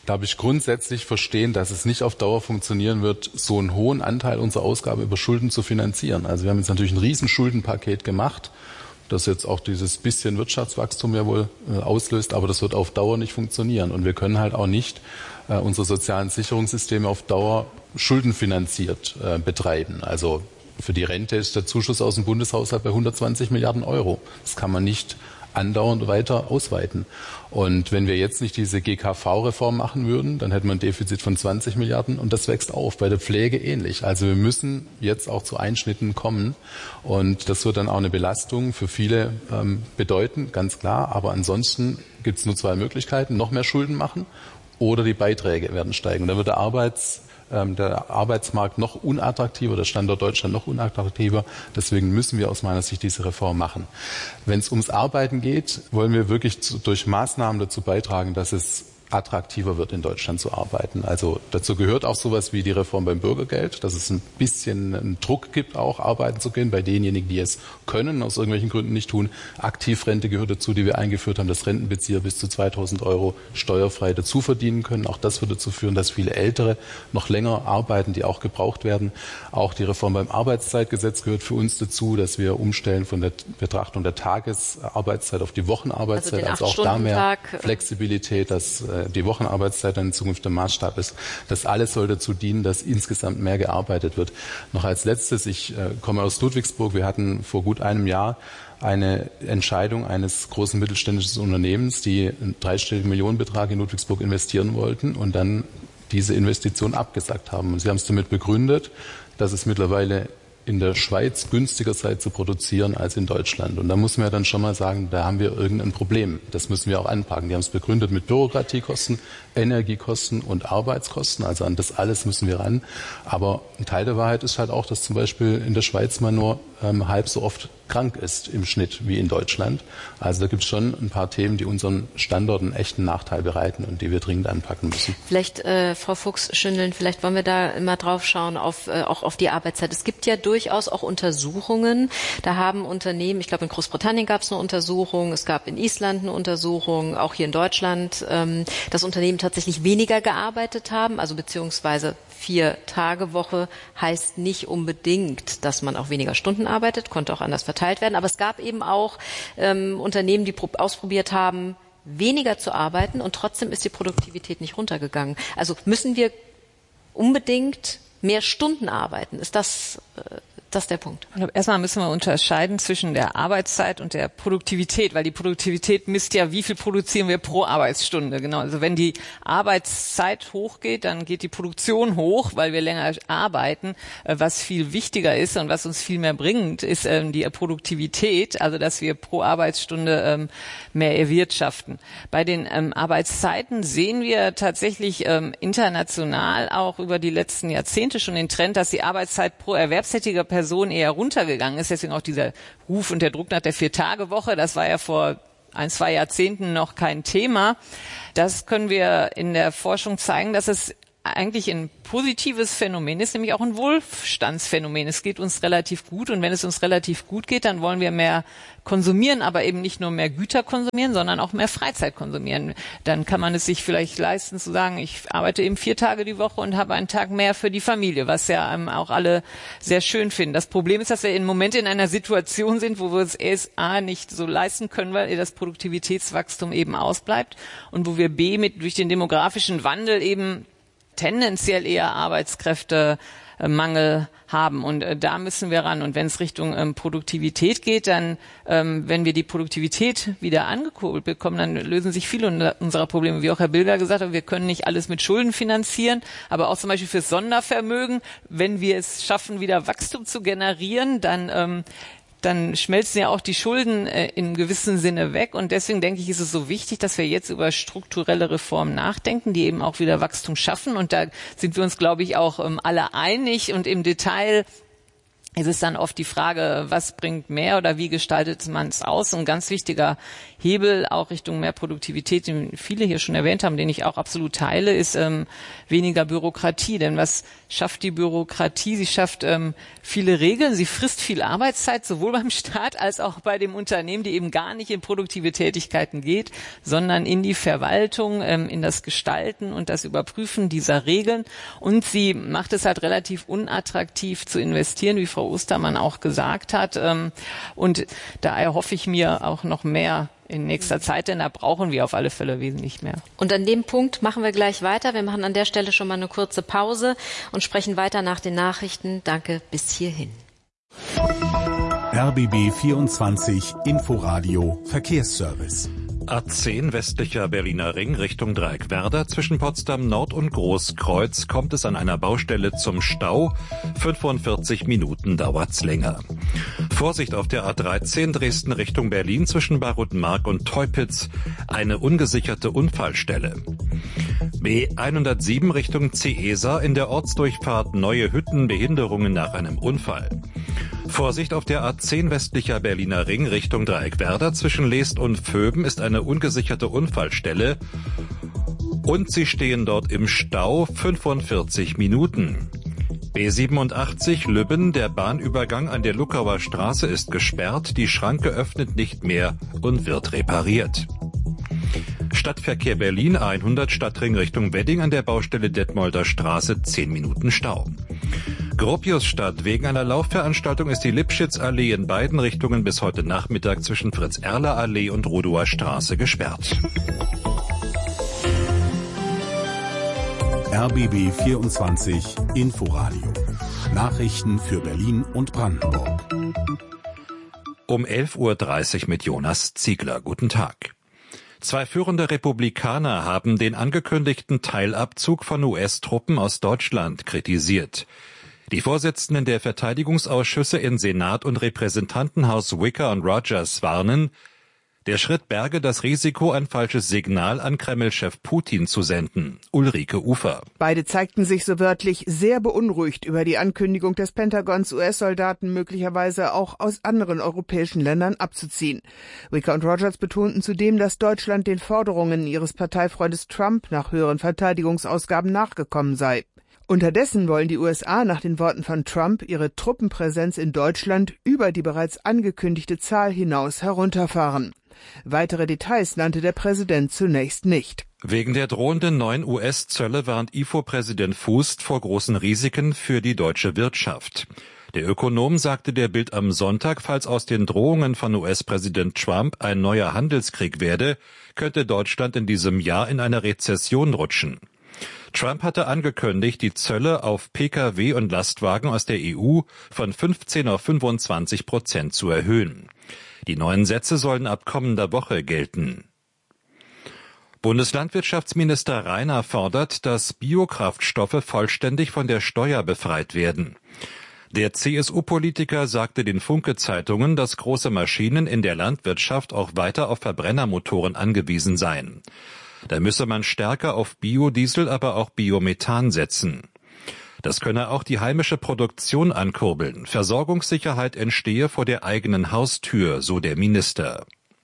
glaube ich, grundsätzlich verstehen, dass es nicht auf Dauer funktionieren wird, so einen hohen Anteil unserer Ausgaben über Schulden zu finanzieren. Also wir haben jetzt natürlich ein Riesenschuldenpaket gemacht, das jetzt auch dieses bisschen Wirtschaftswachstum ja wohl äh, auslöst, aber das wird auf Dauer nicht funktionieren. Und wir können halt auch nicht äh, unsere sozialen Sicherungssysteme auf Dauer schuldenfinanziert äh, betreiben. Also für die Rente ist der Zuschuss aus dem Bundeshaushalt bei hundertzwanzig Milliarden Euro. Das kann man nicht andauernd weiter ausweiten. Und wenn wir jetzt nicht diese G K V-Reform machen würden, dann hätten wir ein Defizit von zwanzig Milliarden und das wächst auf. Bei der Pflege ähnlich. Also wir müssen jetzt auch zu Einschnitten kommen und das wird dann auch eine Belastung für viele ähm, bedeuten, ganz klar. Aber ansonsten gibt es nur zwei Möglichkeiten: noch mehr Schulden machen oder die Beiträge werden steigen. Und dann wird der Arbeits der Arbeitsmarkt noch unattraktiver, der Standort Deutschland noch unattraktiver. Deswegen müssen wir aus meiner Sicht diese Reform machen. Wenn es ums Arbeiten geht, wollen wir wirklich zu, durch Maßnahmen dazu beitragen, dass es attraktiver wird, in Deutschland zu arbeiten. Also dazu gehört auch sowas wie die Reform beim Bürgergeld, dass es ein bisschen einen Druck gibt, auch arbeiten zu gehen bei denjenigen, die es können, aus irgendwelchen Gründen nicht tun. Aktivrente gehört dazu, die wir eingeführt haben, dass Rentenbezieher bis zu zweitausend Euro steuerfrei dazu verdienen können. Auch das wird dazu führen, dass viele Ältere noch länger arbeiten, die auch gebraucht werden. Auch die Reform beim Arbeitszeitgesetz gehört für uns dazu, dass wir umstellen von der Betrachtung der Tagesarbeitszeit auf die Wochenarbeitszeit, also, also auch da mehr Flexibilität, dass die Wochenarbeitszeit dann in Zukunft der Maßstab ist. Das alles soll dazu dienen, dass insgesamt mehr gearbeitet wird. Noch als letztes, ich äh, komme aus Ludwigsburg. Wir hatten vor gut einem Jahr eine Entscheidung eines großen mittelständischen Unternehmens, die einen dreistelligen Millionenbetrag in Ludwigsburg investieren wollten und dann diese Investition abgesagt haben. Und sie haben es damit begründet, dass es mittlerweile in der Schweiz günstiger sei zu produzieren als in Deutschland. Und da muss man ja dann schon mal sagen, da haben wir irgendein Problem. Das müssen wir auch anpacken. Die haben es begründet mit Bürokratiekosten, Energiekosten und Arbeitskosten. Also an das alles müssen wir ran. Aber ein Teil der Wahrheit ist halt auch, dass zum Beispiel in der Schweiz man nur ähm, halb so oft krank ist im Schnitt wie in Deutschland. Also da gibt es schon ein paar Themen, die unseren Standorten einen echten Nachteil bereiten und die wir dringend anpacken müssen. Vielleicht, äh, Frau Fuchs-Schündeln, vielleicht wollen wir da immer drauf schauen, auf, äh, auch auf die Arbeitszeit. Es gibt ja durchaus auch Untersuchungen. Da haben Unternehmen, ich glaube in Großbritannien gab es eine Untersuchung, es gab in Island eine Untersuchung, auch hier in Deutschland, ähm, dass Unternehmen tatsächlich weniger gearbeitet haben, also beziehungsweise Vier-Tage-Woche heißt nicht unbedingt, dass man auch weniger Stunden arbeitet, konnte auch anders verteilt werden. Aber es gab eben auch ähm, Unternehmen, die ausprobiert haben, weniger zu arbeiten und trotzdem ist die Produktivität nicht runtergegangen. Also müssen wir unbedingt mehr Stunden arbeiten? Ist das, äh, das der Punkt? Ich glaube, erstmal müssen wir unterscheiden zwischen der Arbeitszeit und der Produktivität, weil die Produktivität misst ja, wie viel produzieren wir pro Arbeitsstunde. Genau. Also wenn die Arbeitszeit hochgeht, dann geht die Produktion hoch, weil wir länger arbeiten. Was viel wichtiger ist und was uns viel mehr bringt, ist die Produktivität, also dass wir pro Arbeitsstunde mehr erwirtschaften. Bei den Arbeitszeiten sehen wir tatsächlich international auch über die letzten Jahrzehnte schon den Trend, dass die Arbeitszeit pro erwerbstätiger Person eher runtergegangen ist. Deswegen auch dieser Ruf und der Druck nach der Vier-Tage-Woche. Das war ja vor ein, zwei Jahrzehnten noch kein Thema. Das können wir in der Forschung zeigen, dass es eigentlich ein positives Phänomen ist, nämlich auch ein Wohlstandsphänomen. Es geht uns relativ gut und wenn es uns relativ gut geht, dann wollen wir mehr konsumieren, aber eben nicht nur mehr Güter konsumieren, sondern auch mehr Freizeit konsumieren. Dann kann man es sich vielleicht leisten zu sagen, ich arbeite eben vier Tage die Woche und habe einen Tag mehr für die Familie, was ja ähm, auch alle sehr schön finden. Das Problem ist, dass wir im Moment in einer Situation sind, wo wir es erst A nicht so leisten können, weil das Produktivitätswachstum eben ausbleibt und wo wir B mit durch den demografischen Wandel eben tendenziell eher Arbeitskräftemangel haben. Und äh, da müssen wir ran. Und wenn es Richtung ähm, Produktivität geht, dann, ähm, wenn wir die Produktivität wieder angekurbelt bekommen, dann lösen sich viele unserer Probleme. Wie auch Herr Bilger gesagt hat, wir können nicht alles mit Schulden finanzieren, aber auch zum Beispiel fürs Sondervermögen, wenn wir es schaffen, wieder Wachstum zu generieren, dann ähm, dann schmelzen ja auch die Schulden äh, in gewissem Sinne weg. Und deswegen denke ich, ist es so wichtig, dass wir jetzt über strukturelle Reformen nachdenken, die eben auch wieder Wachstum schaffen. Und da sind wir uns, glaube ich, auch ähm, alle einig. Und im Detail ist es dann oft die Frage, was bringt mehr oder wie gestaltet man es aus? Ein ganz wichtiger Hebel auch Richtung mehr Produktivität, den viele hier schon erwähnt haben, den ich auch absolut teile, ist ähm, weniger Bürokratie. Denn was schafft die Bürokratie, sie schafft ähm, viele Regeln, sie frisst viel Arbeitszeit, sowohl beim Staat als auch bei dem Unternehmen, die eben gar nicht in produktive Tätigkeiten geht, sondern in die Verwaltung, ähm, in das Gestalten und das Überprüfen dieser Regeln. Und sie macht es halt relativ unattraktiv zu investieren, wie Frau Ostermann auch gesagt hat. Ähm, und da erhoffe ich mir auch noch mehr in nächster Zeit, denn da brauchen wir auf alle Fälle wesentlich mehr. Und an dem Punkt machen wir gleich weiter. Wir machen an der Stelle schon mal eine kurze Pause und sprechen weiter nach den Nachrichten. Danke bis hierhin. R B B vierundzwanzig Inforadio Verkehrsservice. A zehn westlicher Berliner Ring Richtung Dreieckwerder. Zwischen Potsdam Nord und Großkreuz kommt es an einer Baustelle zum Stau. fünfundvierzig Minuten dauert's länger. Vorsicht auf der A dreizehn Dresden Richtung Berlin zwischen Barutmark und Teupitz. Eine ungesicherte Unfallstelle. B hundertsieben Richtung Ciesa in der Ortsdurchfahrt Neue Hütten, Behinderungen nach einem Unfall. Vorsicht auf der A zehn westlicher Berliner Ring Richtung Dreieckwerder zwischen Leest und Vöben ist eine ungesicherte Unfallstelle und Sie stehen dort im Stau fünfundvierzig Minuten. B siebenundachtzig Lübben, der Bahnübergang an der Luckauer Straße ist gesperrt, die Schranke öffnet nicht mehr und wird repariert. Stadtverkehr Berlin hundert Stadtring Richtung Wedding an der Baustelle Detmolder Straße zehn Minuten Stau. Gropiusstadt, wegen einer Laufveranstaltung ist die Lipschitzallee in beiden Richtungen bis heute Nachmittag zwischen Fritz-Erler-Allee und Rodower Straße gesperrt. R B B vierundzwanzig Inforadio. Nachrichten für Berlin und Brandenburg. Um elf Uhr dreißig mit Jonas Ziegler. Guten Tag. Zwei führende Republikaner haben den angekündigten Teilabzug von U S-Truppen aus Deutschland kritisiert. Die Vorsitzenden der Verteidigungsausschüsse in Senat und Repräsentantenhaus Wicker und Rogers warnen, der Schritt berge das Risiko, ein falsches Signal an Kreml-Chef Putin zu senden. Ulrike Ufer. Beide zeigten sich so wörtlich sehr beunruhigt über die Ankündigung des Pentagons, U S-Soldaten möglicherweise auch aus anderen europäischen Ländern abzuziehen. Wicker und Rogers betonten zudem, dass Deutschland den Forderungen ihres Parteifreundes Trump nach höheren Verteidigungsausgaben nachgekommen sei. Unterdessen wollen die U S A nach den Worten von Trump ihre Truppenpräsenz in Deutschland über die bereits angekündigte Zahl hinaus herunterfahren. Weitere Details nannte der Präsident zunächst nicht. Wegen der drohenden neuen U S-Zölle warnt I F O-Präsident Fußt vor großen Risiken für die deutsche Wirtschaft. Der Ökonom sagte der Bild am Sonntag, falls aus den Drohungen von U S-Präsident Trump ein neuer Handelskrieg werde, könnte Deutschland in diesem Jahr in eine Rezession rutschen. Trump hatte angekündigt, die Zölle auf Pkw und Lastwagen aus der E U von fünfzehn auf fünfundzwanzig Prozent zu erhöhen. Die neuen Sätze sollen ab kommender Woche gelten. Bundeslandwirtschaftsminister Reiner fordert, dass Biokraftstoffe vollständig von der Steuer befreit werden. Der C S U-Politiker sagte den Funke-Zeitungen, dass große Maschinen in der Landwirtschaft auch weiter auf Verbrennermotoren angewiesen seien. Da müsse man stärker auf Biodiesel, aber auch Biomethan setzen. Das könne auch die heimische Produktion ankurbeln. Versorgungssicherheit entstehe vor der eigenen Haustür, so der Minister.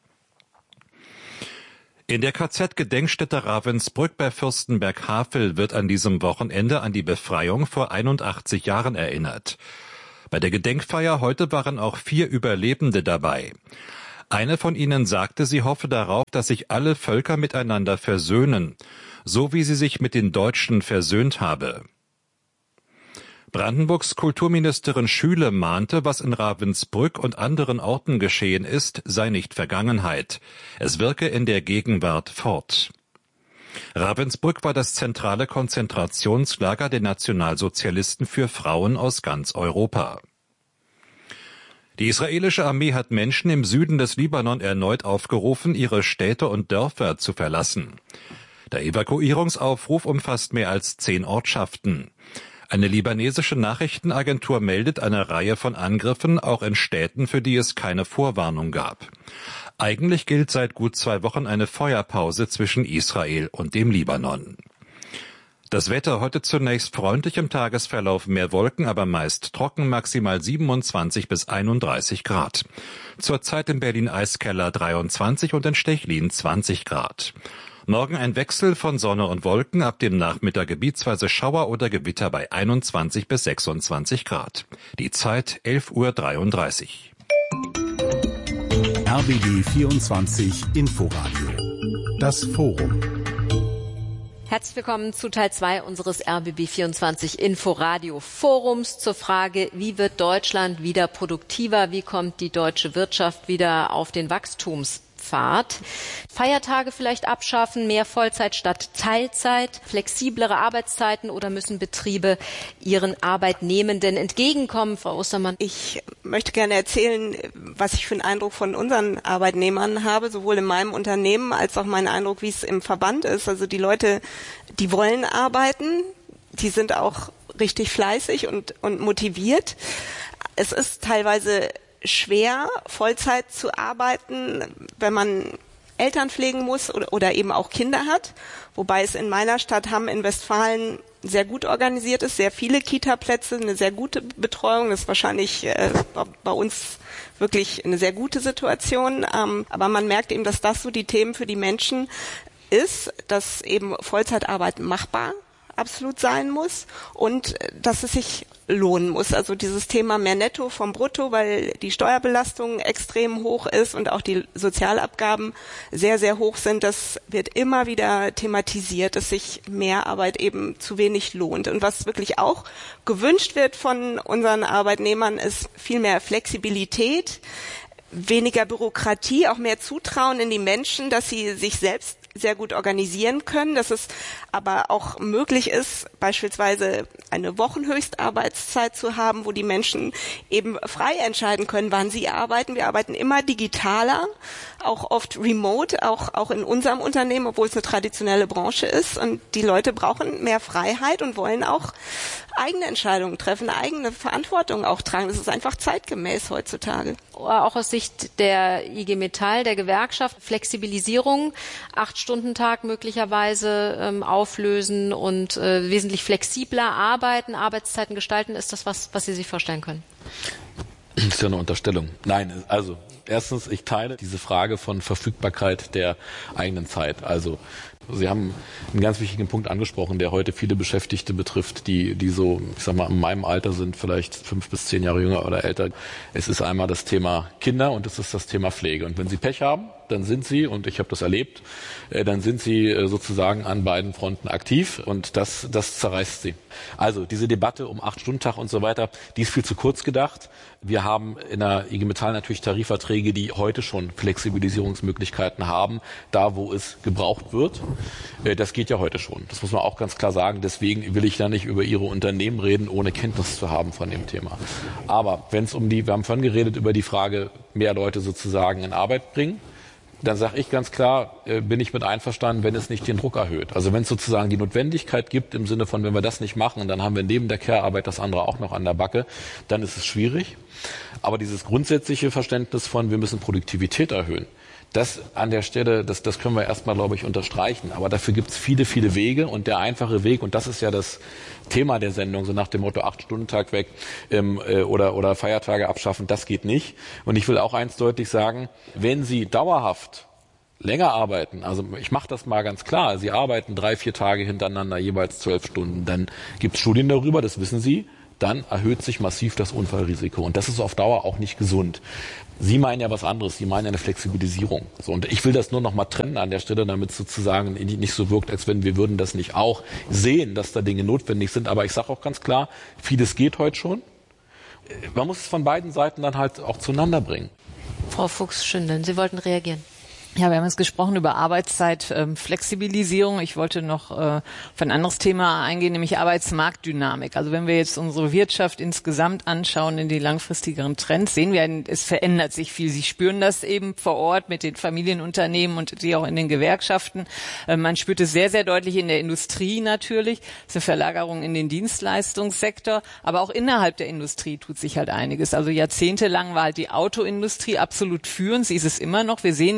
In der K Z-Gedenkstätte Ravensbrück bei Fürstenberg-Havel wird an diesem Wochenende an die Befreiung vor einundachtzig Jahren erinnert. Bei der Gedenkfeier heute waren auch vier Überlebende dabei. Eine von ihnen sagte, sie hoffe darauf, dass sich alle Völker miteinander versöhnen, so wie sie sich mit den Deutschen versöhnt habe. Brandenburgs Kulturministerin Schüle mahnte, was in Ravensbrück und anderen Orten geschehen ist, sei nicht Vergangenheit. Es wirke in der Gegenwart fort. Ravensbrück war das zentrale Konzentrationslager der Nationalsozialisten für Frauen aus ganz Europa. Die israelische Armee hat Menschen im Süden des Libanon erneut aufgerufen, ihre Städte und Dörfer zu verlassen. Der Evakuierungsaufruf umfasst mehr als zehn Ortschaften. Eine libanesische Nachrichtenagentur meldet eine Reihe von Angriffen, auch in Städten, für die es keine Vorwarnung gab. Eigentlich gilt seit gut zwei Wochen eine Feuerpause zwischen Israel und dem Libanon. Das Wetter heute zunächst freundlich, im Tagesverlauf mehr Wolken, aber meist trocken, maximal siebenundzwanzig bis einunddreißig Grad. Zurzeit in Berlin Eiskeller dreiundzwanzig und in Stechlin zwanzig Grad. Morgen ein Wechsel von Sonne und Wolken, ab dem Nachmittag gebietsweise Schauer oder Gewitter bei einundzwanzig bis sechsundzwanzig Grad. Die Zeit elf Uhr dreiunddreißig. R B B vierundzwanzig Inforadio. Das Forum. Herzlich willkommen zu Teil zwei unseres R B B vierundzwanzig Inforadio Forums zur Frage, wie wird Deutschland wieder produktiver, wie kommt die deutsche Wirtschaft wieder auf den Wachstumspfad? Feiertage vielleicht abschaffen, mehr Vollzeit statt Teilzeit, flexiblere Arbeitszeiten oder müssen Betriebe ihren Arbeitnehmenden entgegenkommen? Frau Ostermann. Ich möchte gerne erzählen, was ich für einen Eindruck von unseren Arbeitnehmern habe, sowohl in meinem Unternehmen als auch meinen Eindruck, wie es im Verband ist. Also die Leute, die wollen arbeiten, die sind auch richtig fleißig und, und motiviert. Es ist teilweise schwer, Vollzeit zu arbeiten, wenn man Eltern pflegen muss oder, oder eben auch Kinder hat. Wobei es in meiner Stadt Hamm in Westfalen sehr gut organisiert ist, sehr viele Kita-Plätze, eine sehr gute Betreuung. Das ist wahrscheinlich äh, bei uns wirklich eine sehr gute Situation. Ähm, aber man merkt eben, dass das so die Themen für die Menschen ist, dass eben Vollzeitarbeit machbar absolut sein muss und dass es sich lohnen muss. Also dieses Thema mehr Netto vom Brutto, weil die Steuerbelastung extrem hoch ist und auch die Sozialabgaben sehr, sehr hoch sind, das wird immer wieder thematisiert, dass sich mehr Arbeit eben zu wenig lohnt. Und was wirklich auch gewünscht wird von unseren Arbeitnehmern, ist viel mehr Flexibilität, weniger Bürokratie, auch mehr Zutrauen in die Menschen, dass sie sich selbst sehr gut organisieren können, dass es aber auch möglich ist, beispielsweise eine Wochenhöchstarbeitszeit zu haben, wo die Menschen eben frei entscheiden können, wann sie arbeiten. Wir arbeiten immer digitaler, auch oft remote, auch, auch in unserem Unternehmen, obwohl es eine traditionelle Branche ist. Und die Leute brauchen mehr Freiheit und wollen auch eigene Entscheidungen treffen, eigene Verantwortung auch tragen. Das ist einfach zeitgemäß heutzutage. Auch aus Sicht der I G Metall, der Gewerkschaft, Flexibilisierung, Acht-Stunden-Tag möglicherweise ähm, auflösen und äh, wesentlich flexibler arbeiten, Arbeitszeiten gestalten. Ist das was, was Sie sich vorstellen können? Das ist ja eine Unterstellung. Nein, also erstens, ich teile diese Frage von Verfügbarkeit der eigenen Zeit. Also Sie haben einen ganz wichtigen Punkt angesprochen, der heute viele Beschäftigte betrifft, die, die so, ich sag mal, in meinem Alter sind, vielleicht fünf bis zehn Jahre jünger oder älter. Es ist einmal das Thema Kinder und es ist das Thema Pflege. Und wenn Sie Pech haben, dann sind Sie, und ich habe das erlebt, dann sind Sie sozusagen an beiden Fronten aktiv und das, das zerreißt Sie. Also diese Debatte um Acht-Stunden-Tag und so weiter, die ist viel zu kurz gedacht. Wir haben in der I G Metall natürlich Tarifverträge, die heute schon Flexibilisierungsmöglichkeiten haben, da wo es gebraucht wird. Das geht ja heute schon. Das muss man auch ganz klar sagen. Deswegen will ich da nicht über Ihre Unternehmen reden, ohne Kenntnis zu haben von dem Thema. Aber wenn es um die, wir haben vorhin geredet über die Frage, mehr Leute sozusagen in Arbeit bringen, dann sage ich ganz klar, äh, bin ich mit einverstanden, wenn es nicht den Druck erhöht. Also wenn es sozusagen die Notwendigkeit gibt, im Sinne von, wenn wir das nicht machen, dann haben wir neben der Care-Arbeit das andere auch noch an der Backe, dann ist es schwierig. Aber dieses grundsätzliche Verständnis von, wir müssen Produktivität erhöhen, das an der Stelle, das, das können wir erstmal, glaube ich, unterstreichen. Aber dafür gibt es viele, viele Wege. Und der einfache Weg, und das ist ja das Thema der Sendung, so nach dem Motto Acht-Stunden-Tag weg ähm, äh, oder, oder Feiertage abschaffen, das geht nicht. Und ich will auch eins deutlich sagen, wenn Sie dauerhaft länger arbeiten, also ich mache das mal ganz klar, Sie arbeiten drei, vier Tage hintereinander, jeweils zwölf Stunden, dann gibt es Studien darüber, das wissen Sie, dann erhöht sich massiv das Unfallrisiko. Und das ist auf Dauer auch nicht gesund. Sie meinen ja was anderes, Sie meinen eine Flexibilisierung. So, und ich will das nur noch mal trennen an der Stelle, damit es sozusagen nicht so wirkt, als wenn wir würden das nicht auch sehen, dass da Dinge notwendig sind. Aber ich sage auch ganz klar, vieles geht heute schon. Man muss es von beiden Seiten dann halt auch zueinander bringen. Frau Fuchs-Schündeln, Sie wollten reagieren. Ja, wir haben jetzt gesprochen über Arbeitszeitflexibilisierung. Ähm, ich wollte noch äh, auf ein anderes Thema eingehen, nämlich Arbeitsmarktdynamik. Also wenn wir jetzt unsere Wirtschaft insgesamt anschauen in die langfristigeren Trends, sehen wir, es verändert sich viel. Sie spüren das eben vor Ort mit den Familienunternehmen und die auch in den Gewerkschaften. Äh, man spürt es sehr, sehr deutlich in der Industrie natürlich. Das ist eine Verlagerung in den Dienstleistungssektor. Aber auch innerhalb der Industrie tut sich halt einiges. Also jahrzehntelang war halt die Autoindustrie absolut führend. Sie ist es immer noch. Wir sehen jetzt, sie ist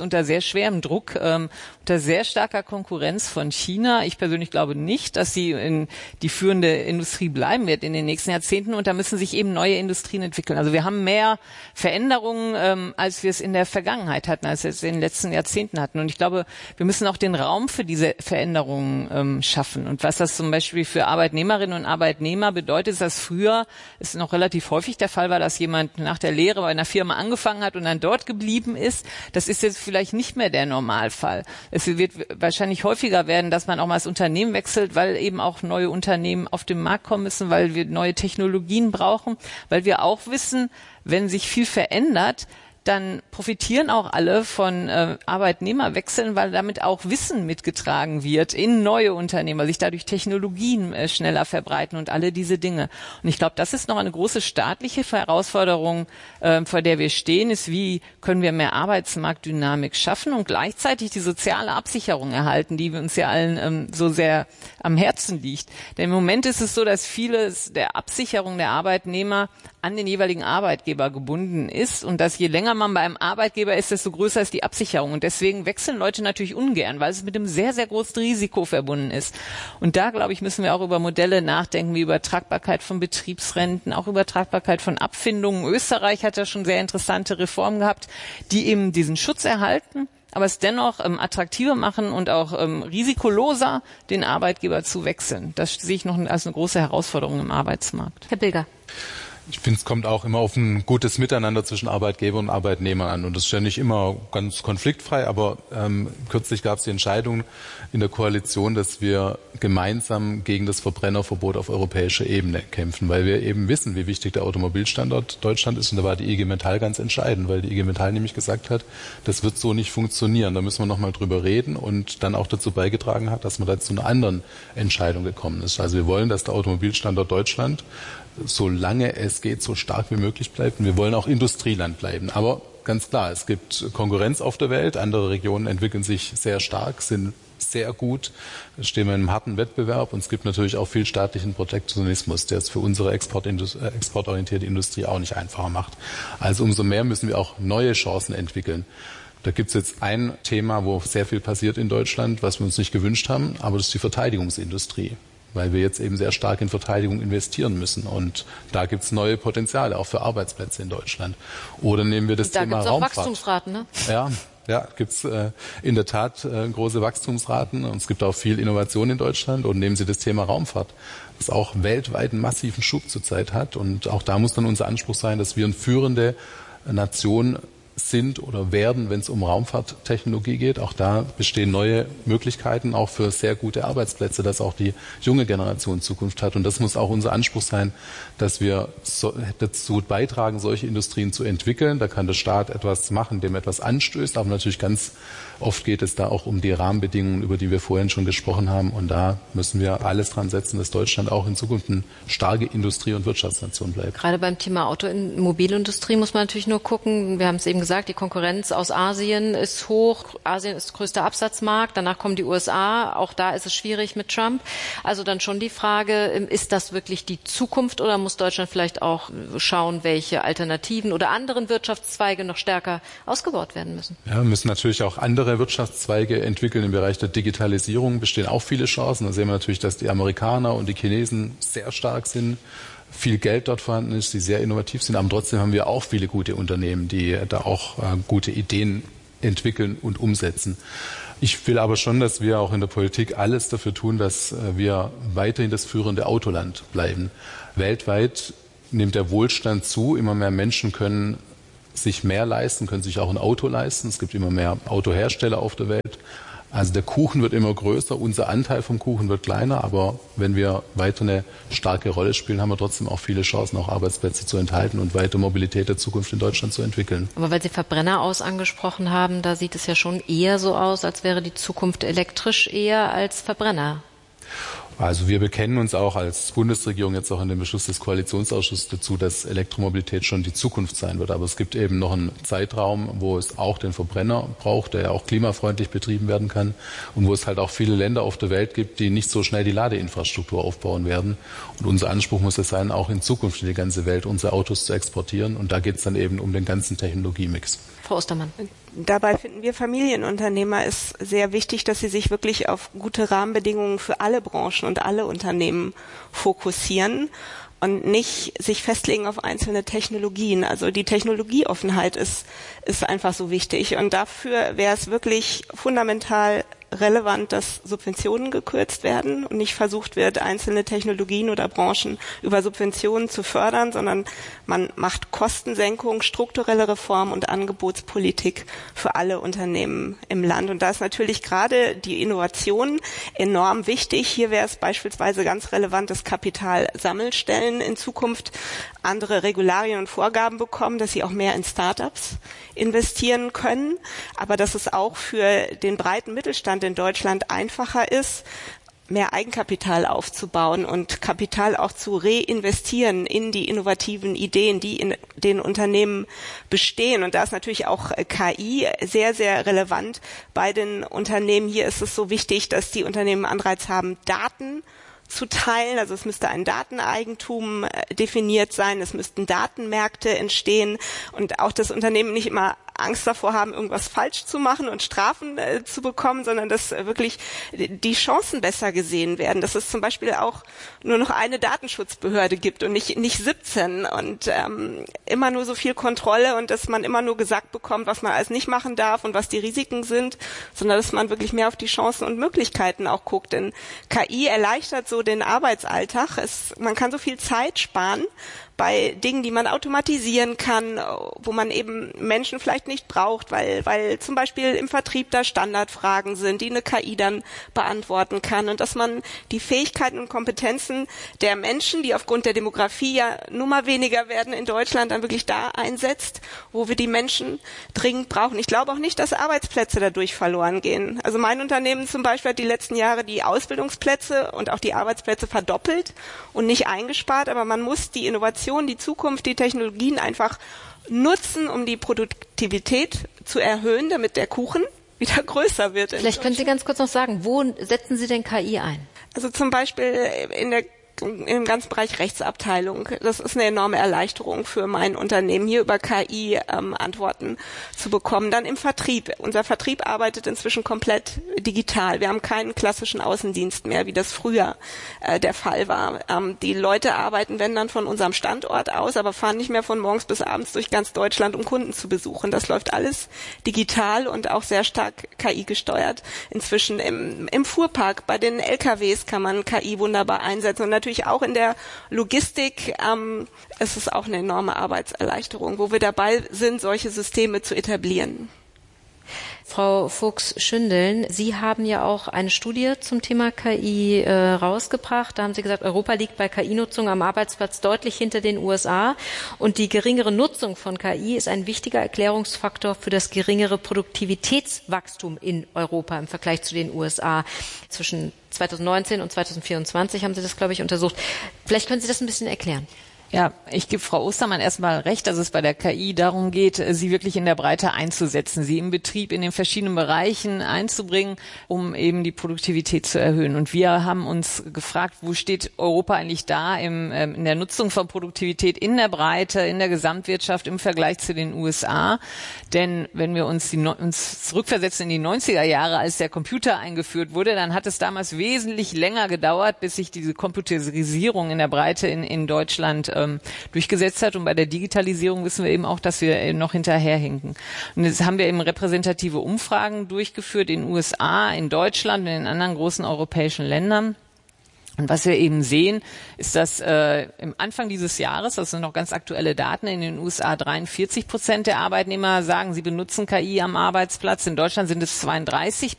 unter sehr schwerem Druck, ähm, unter sehr starker Konkurrenz von China. Ich persönlich glaube nicht, dass sie in die führende Industrie bleiben wird in den nächsten Jahrzehnten, und da müssen sich eben neue Industrien entwickeln. Also wir haben mehr Veränderungen, ähm, als wir es in der Vergangenheit hatten, als wir es in den letzten Jahrzehnten hatten. Und ich glaube, wir müssen auch den Raum für diese Veränderungen ähm, schaffen. Und was das zum Beispiel für Arbeitnehmerinnen und Arbeitnehmer bedeutet, ist, dass früher es noch relativ häufig der Fall war, dass jemand nach der Lehre bei einer Firma angefangen hat und dann dort geblieben ist. Das ist jetzt vielleicht nicht mehr der Normalfall. Es wird wahrscheinlich häufiger werden, dass man auch mal das Unternehmen wechselt, weil eben auch neue Unternehmen auf den Markt kommen müssen, weil wir neue Technologien brauchen, weil wir auch wissen, wenn sich viel verändert, dann profitieren auch alle von äh, Arbeitnehmerwechseln, weil damit auch Wissen mitgetragen wird in neue Unternehmen, weil sich dadurch Technologien äh, schneller verbreiten und alle diese Dinge. Und ich glaube, das ist noch eine große staatliche Herausforderung, äh, vor der wir stehen, ist, wie können wir mehr Arbeitsmarktdynamik schaffen und gleichzeitig die soziale Absicherung erhalten, die uns ja allen ähm, so sehr am Herzen liegt. Denn im Moment ist es so, dass vieles der Absicherung der Arbeitnehmer an den jeweiligen Arbeitgeber gebunden ist und dass je länger man bei einem Arbeitgeber ist, desto größer ist die Absicherung. Und deswegen wechseln Leute natürlich ungern, weil es mit einem sehr, sehr großen Risiko verbunden ist. Und da, glaube ich, müssen wir auch über Modelle nachdenken, wie Übertragbarkeit von Betriebsrenten, auch Übertragbarkeit von Abfindungen. Österreich hat ja schon sehr interessante Reformen gehabt, die eben diesen Schutz erhalten, aber es dennoch ähm, attraktiver machen und auch ähm, risikoloser, den Arbeitgeber zu wechseln. Das sehe ich noch als eine große Herausforderung im Arbeitsmarkt. Herr Bilger. Ich finde, es kommt auch immer auf ein gutes Miteinander zwischen Arbeitgeber und Arbeitnehmer an. Und das ist ja nicht immer ganz konfliktfrei, aber ähm, kürzlich gab es die Entscheidung in der Koalition, dass wir gemeinsam gegen das Verbrennerverbot auf europäischer Ebene kämpfen, weil wir eben wissen, wie wichtig der Automobilstandort Deutschland ist. Und da war die I G Metall ganz entscheidend, weil die I G Metall nämlich gesagt hat, das wird so nicht funktionieren. Da müssen wir nochmal drüber reden, und dann auch dazu beigetragen hat, dass man da zu einer anderen Entscheidung gekommen ist. Also wir wollen, dass der Automobilstandort Deutschland, solange es geht, so stark wie möglich bleibt. Und wir wollen auch Industrieland bleiben. Aber ganz klar, es gibt Konkurrenz auf der Welt. Andere Regionen entwickeln sich sehr stark, sind sehr gut, stehen wir in einem harten Wettbewerb. Und es gibt natürlich auch viel staatlichen Protektionismus, der es für unsere Exportindust- äh, exportorientierte Industrie auch nicht einfacher macht. Also umso mehr müssen wir auch neue Chancen entwickeln. Da gibt es jetzt ein Thema, wo sehr viel passiert in Deutschland, was wir uns nicht gewünscht haben, aber das ist die Verteidigungsindustrie, weil wir jetzt eben sehr stark in Verteidigung investieren müssen. Und da gibt es neue Potenziale, auch für Arbeitsplätze in Deutschland. Oder nehmen wir das da Thema gibt's auch Raumfahrt. Wachstumsraten, ne? Ja, ja, gibt's äh, in der Tat äh, große Wachstumsraten. Und es gibt auch viel Innovation in Deutschland. Und nehmen Sie das Thema Raumfahrt, das auch weltweit einen massiven Schub zurzeit hat. Und auch da muss dann unser Anspruch sein, dass wir eine führende Nation sind oder werden, wenn es um Raumfahrttechnologie geht. Auch da bestehen neue Möglichkeiten, auch für sehr gute Arbeitsplätze, dass auch die junge Generation Zukunft hat. Und das muss auch unser Anspruch sein, dass wir so, dazu beitragen, solche Industrien zu entwickeln. Da kann der Staat etwas machen, dem etwas anstößt, aber natürlich ganz oft geht es da auch um die Rahmenbedingungen, über die wir vorhin schon gesprochen haben. Und da müssen wir alles dran setzen, dass Deutschland auch in Zukunft eine starke Industrie- und Wirtschaftsnation bleibt. Gerade beim Thema Automobilindustrie muss man natürlich nur gucken. Wir haben es eben gesagt, die Konkurrenz aus Asien ist hoch. Asien ist größter Absatzmarkt. Danach kommen die U S A. Auch da ist es schwierig mit Trump. Also dann schon die Frage, ist das wirklich die Zukunft, oder muss Deutschland vielleicht auch schauen, welche Alternativen oder anderen Wirtschaftszweige noch stärker ausgebaut werden müssen? Ja, wir müssen natürlich auch andere Wirtschaftszweige entwickeln. Im Bereich der Digitalisierung bestehen auch viele Chancen. Da sehen wir natürlich, dass die Amerikaner und die Chinesen sehr stark sind, viel Geld dort vorhanden ist, die sehr innovativ sind. Aber trotzdem haben wir auch viele gute Unternehmen, die da auch äh, gute Ideen entwickeln und umsetzen. Ich will aber schon, dass wir auch in der Politik alles dafür tun, dass äh, wir weiterhin das führende Autoland bleiben. Weltweit nimmt der Wohlstand zu. Immer mehr Menschen können sich mehr leisten, können sich auch ein Auto leisten. Es gibt immer mehr Autohersteller auf der Welt. Also der Kuchen wird immer größer, unser Anteil vom Kuchen wird kleiner, aber wenn wir weiter eine starke Rolle spielen, haben wir trotzdem auch viele Chancen, auch Arbeitsplätze zu enthalten und weiter Mobilität der Zukunft in Deutschland zu entwickeln. Aber weil Sie Verbrenner aus angesprochen haben, da sieht es ja schon eher so aus, als wäre die Zukunft elektrisch eher als Verbrenner. Also wir bekennen uns auch als Bundesregierung jetzt auch in dem Beschluss des Koalitionsausschusses dazu, dass Elektromobilität schon die Zukunft sein wird. Aber es gibt eben noch einen Zeitraum, wo es auch den Verbrenner braucht, der ja auch klimafreundlich betrieben werden kann und wo es halt auch viele Länder auf der Welt gibt, die nicht so schnell die Ladeinfrastruktur aufbauen werden. Und unser Anspruch muss es sein, auch in Zukunft in die ganze Welt unsere Autos zu exportieren. Und da geht es dann eben um den ganzen Technologiemix. Frau Ostermann. Dabei finden wir Familienunternehmer es sehr wichtig, dass sie sich wirklich auf gute Rahmenbedingungen für alle Branchen und alle Unternehmen fokussieren und nicht sich festlegen auf einzelne Technologien. Also die Technologieoffenheit ist, ist einfach so wichtig. Und dafür wäre es wirklich fundamental relevant, dass Subventionen gekürzt werden und nicht versucht wird, einzelne Technologien oder Branchen über Subventionen zu fördern, sondern man macht Kostensenkung, strukturelle Reform und Angebotspolitik für alle Unternehmen im Land. Und da ist natürlich gerade die Innovation enorm wichtig. Hier wäre es beispielsweise ganz relevant, dass Kapitalsammelstellen in Zukunft andere Regularien und Vorgaben bekommen, dass sie auch mehr in Start-ups investieren können, aber dass es auch für den breiten Mittelstand in Deutschland einfacher ist, mehr Eigenkapital aufzubauen und Kapital auch zu reinvestieren in die innovativen Ideen, die in den Unternehmen bestehen. Und da ist natürlich auch K I sehr, sehr relevant bei den Unternehmen. Hier ist es so wichtig, dass die Unternehmen Anreiz haben, Daten zu teilen. Also es müsste ein Dateneigentum definiert sein, es müssten Datenmärkte entstehen und auch das Unternehmen nicht immer Angst davor haben, irgendwas falsch zu machen und Strafen äh, zu bekommen, sondern dass äh, wirklich die Chancen besser gesehen werden, dass es zum Beispiel auch nur noch eine Datenschutzbehörde gibt und nicht nicht siebzehn und ähm, immer nur so viel Kontrolle und dass man immer nur gesagt bekommt, was man alles nicht machen darf und was die Risiken sind, sondern dass man wirklich mehr auf die Chancen und Möglichkeiten auch guckt. Denn K I erleichtert so den Arbeitsalltag. Es, man kann so viel Zeit sparen bei Dingen, die man automatisieren kann, wo man eben Menschen vielleicht nicht braucht, weil weil zum Beispiel im Vertrieb da Standardfragen sind, die eine K I dann beantworten kann und dass man die Fähigkeiten und Kompetenzen der Menschen, die aufgrund der Demografie ja nun mal weniger werden in Deutschland, dann wirklich da einsetzt, wo wir die Menschen dringend brauchen. Ich glaube auch nicht, dass Arbeitsplätze dadurch verloren gehen. Also mein Unternehmen zum Beispiel hat die letzten Jahre die Ausbildungsplätze und auch die Arbeitsplätze verdoppelt und nicht eingespart, aber man muss die Innovation, die Zukunft, die Technologien einfach nutzen, um die Produktivität zu erhöhen, damit der Kuchen wieder größer wird. Vielleicht können Sie ganz kurz noch sagen, wo setzen Sie denn K I ein? Also zum Beispiel in der im ganzen Bereich Rechtsabteilung. Das ist eine enorme Erleichterung für mein Unternehmen, hier über K I ähm, Antworten zu bekommen. Dann im Vertrieb. Unser Vertrieb arbeitet inzwischen komplett digital. Wir haben keinen klassischen Außendienst mehr, wie das früher äh, der Fall war. Ähm, die Leute arbeiten, wenn dann, von unserem Standort aus, aber fahren nicht mehr von morgens bis abends durch ganz Deutschland, um Kunden zu besuchen. Das läuft alles digital und auch sehr stark K I gesteuert. Inzwischen im, im Fuhrpark, bei den L K Ws kann man K I wunderbar einsetzen und natürlich auch in der Logistik ähm, ist es auch eine enorme Arbeitserleichterung, wo wir dabei sind, solche Systeme zu etablieren. Frau Fuchs-Schündeln, Sie haben ja auch eine Studie zum Thema K I äh, rausgebracht. Da haben Sie gesagt, Europa liegt bei K I-Nutzung am Arbeitsplatz deutlich hinter den U S A. Und die geringere Nutzung von K I ist ein wichtiger Erklärungsfaktor für das geringere Produktivitätswachstum in Europa im Vergleich zu den U S A. Zwischen zweitausendneunzehn und zweitausendvierundzwanzig haben Sie das, glaube ich, untersucht. Vielleicht können Sie das ein bisschen erklären. Ja, ich gebe Frau Ostermann erstmal recht, dass es bei der K I darum geht, sie wirklich in der Breite einzusetzen, sie im Betrieb in den verschiedenen Bereichen einzubringen, um eben die Produktivität zu erhöhen. Und wir haben uns gefragt, wo steht Europa eigentlich da im, ähm, in der Nutzung von Produktivität in der Breite, in der Gesamtwirtschaft im Vergleich zu den U S A. Denn wenn wir uns, die, uns zurückversetzen in die neunziger Jahre, als der Computer eingeführt wurde, dann hat es damals wesentlich länger gedauert, bis sich diese Computerisierung in der Breite in, in Deutschland ähm, durchgesetzt hat. Und bei der Digitalisierung wissen wir eben auch, dass wir noch hinterherhinken. Und jetzt haben wir eben repräsentative Umfragen durchgeführt in den U S A, in Deutschland und in anderen großen europäischen Ländern. Und was wir eben sehen, ist, dass äh, im Anfang dieses Jahres, das sind noch ganz aktuelle Daten, in den U S A dreiundvierzig Prozent der Arbeitnehmer sagen, sie benutzen K I am Arbeitsplatz. In Deutschland sind es zweiunddreißig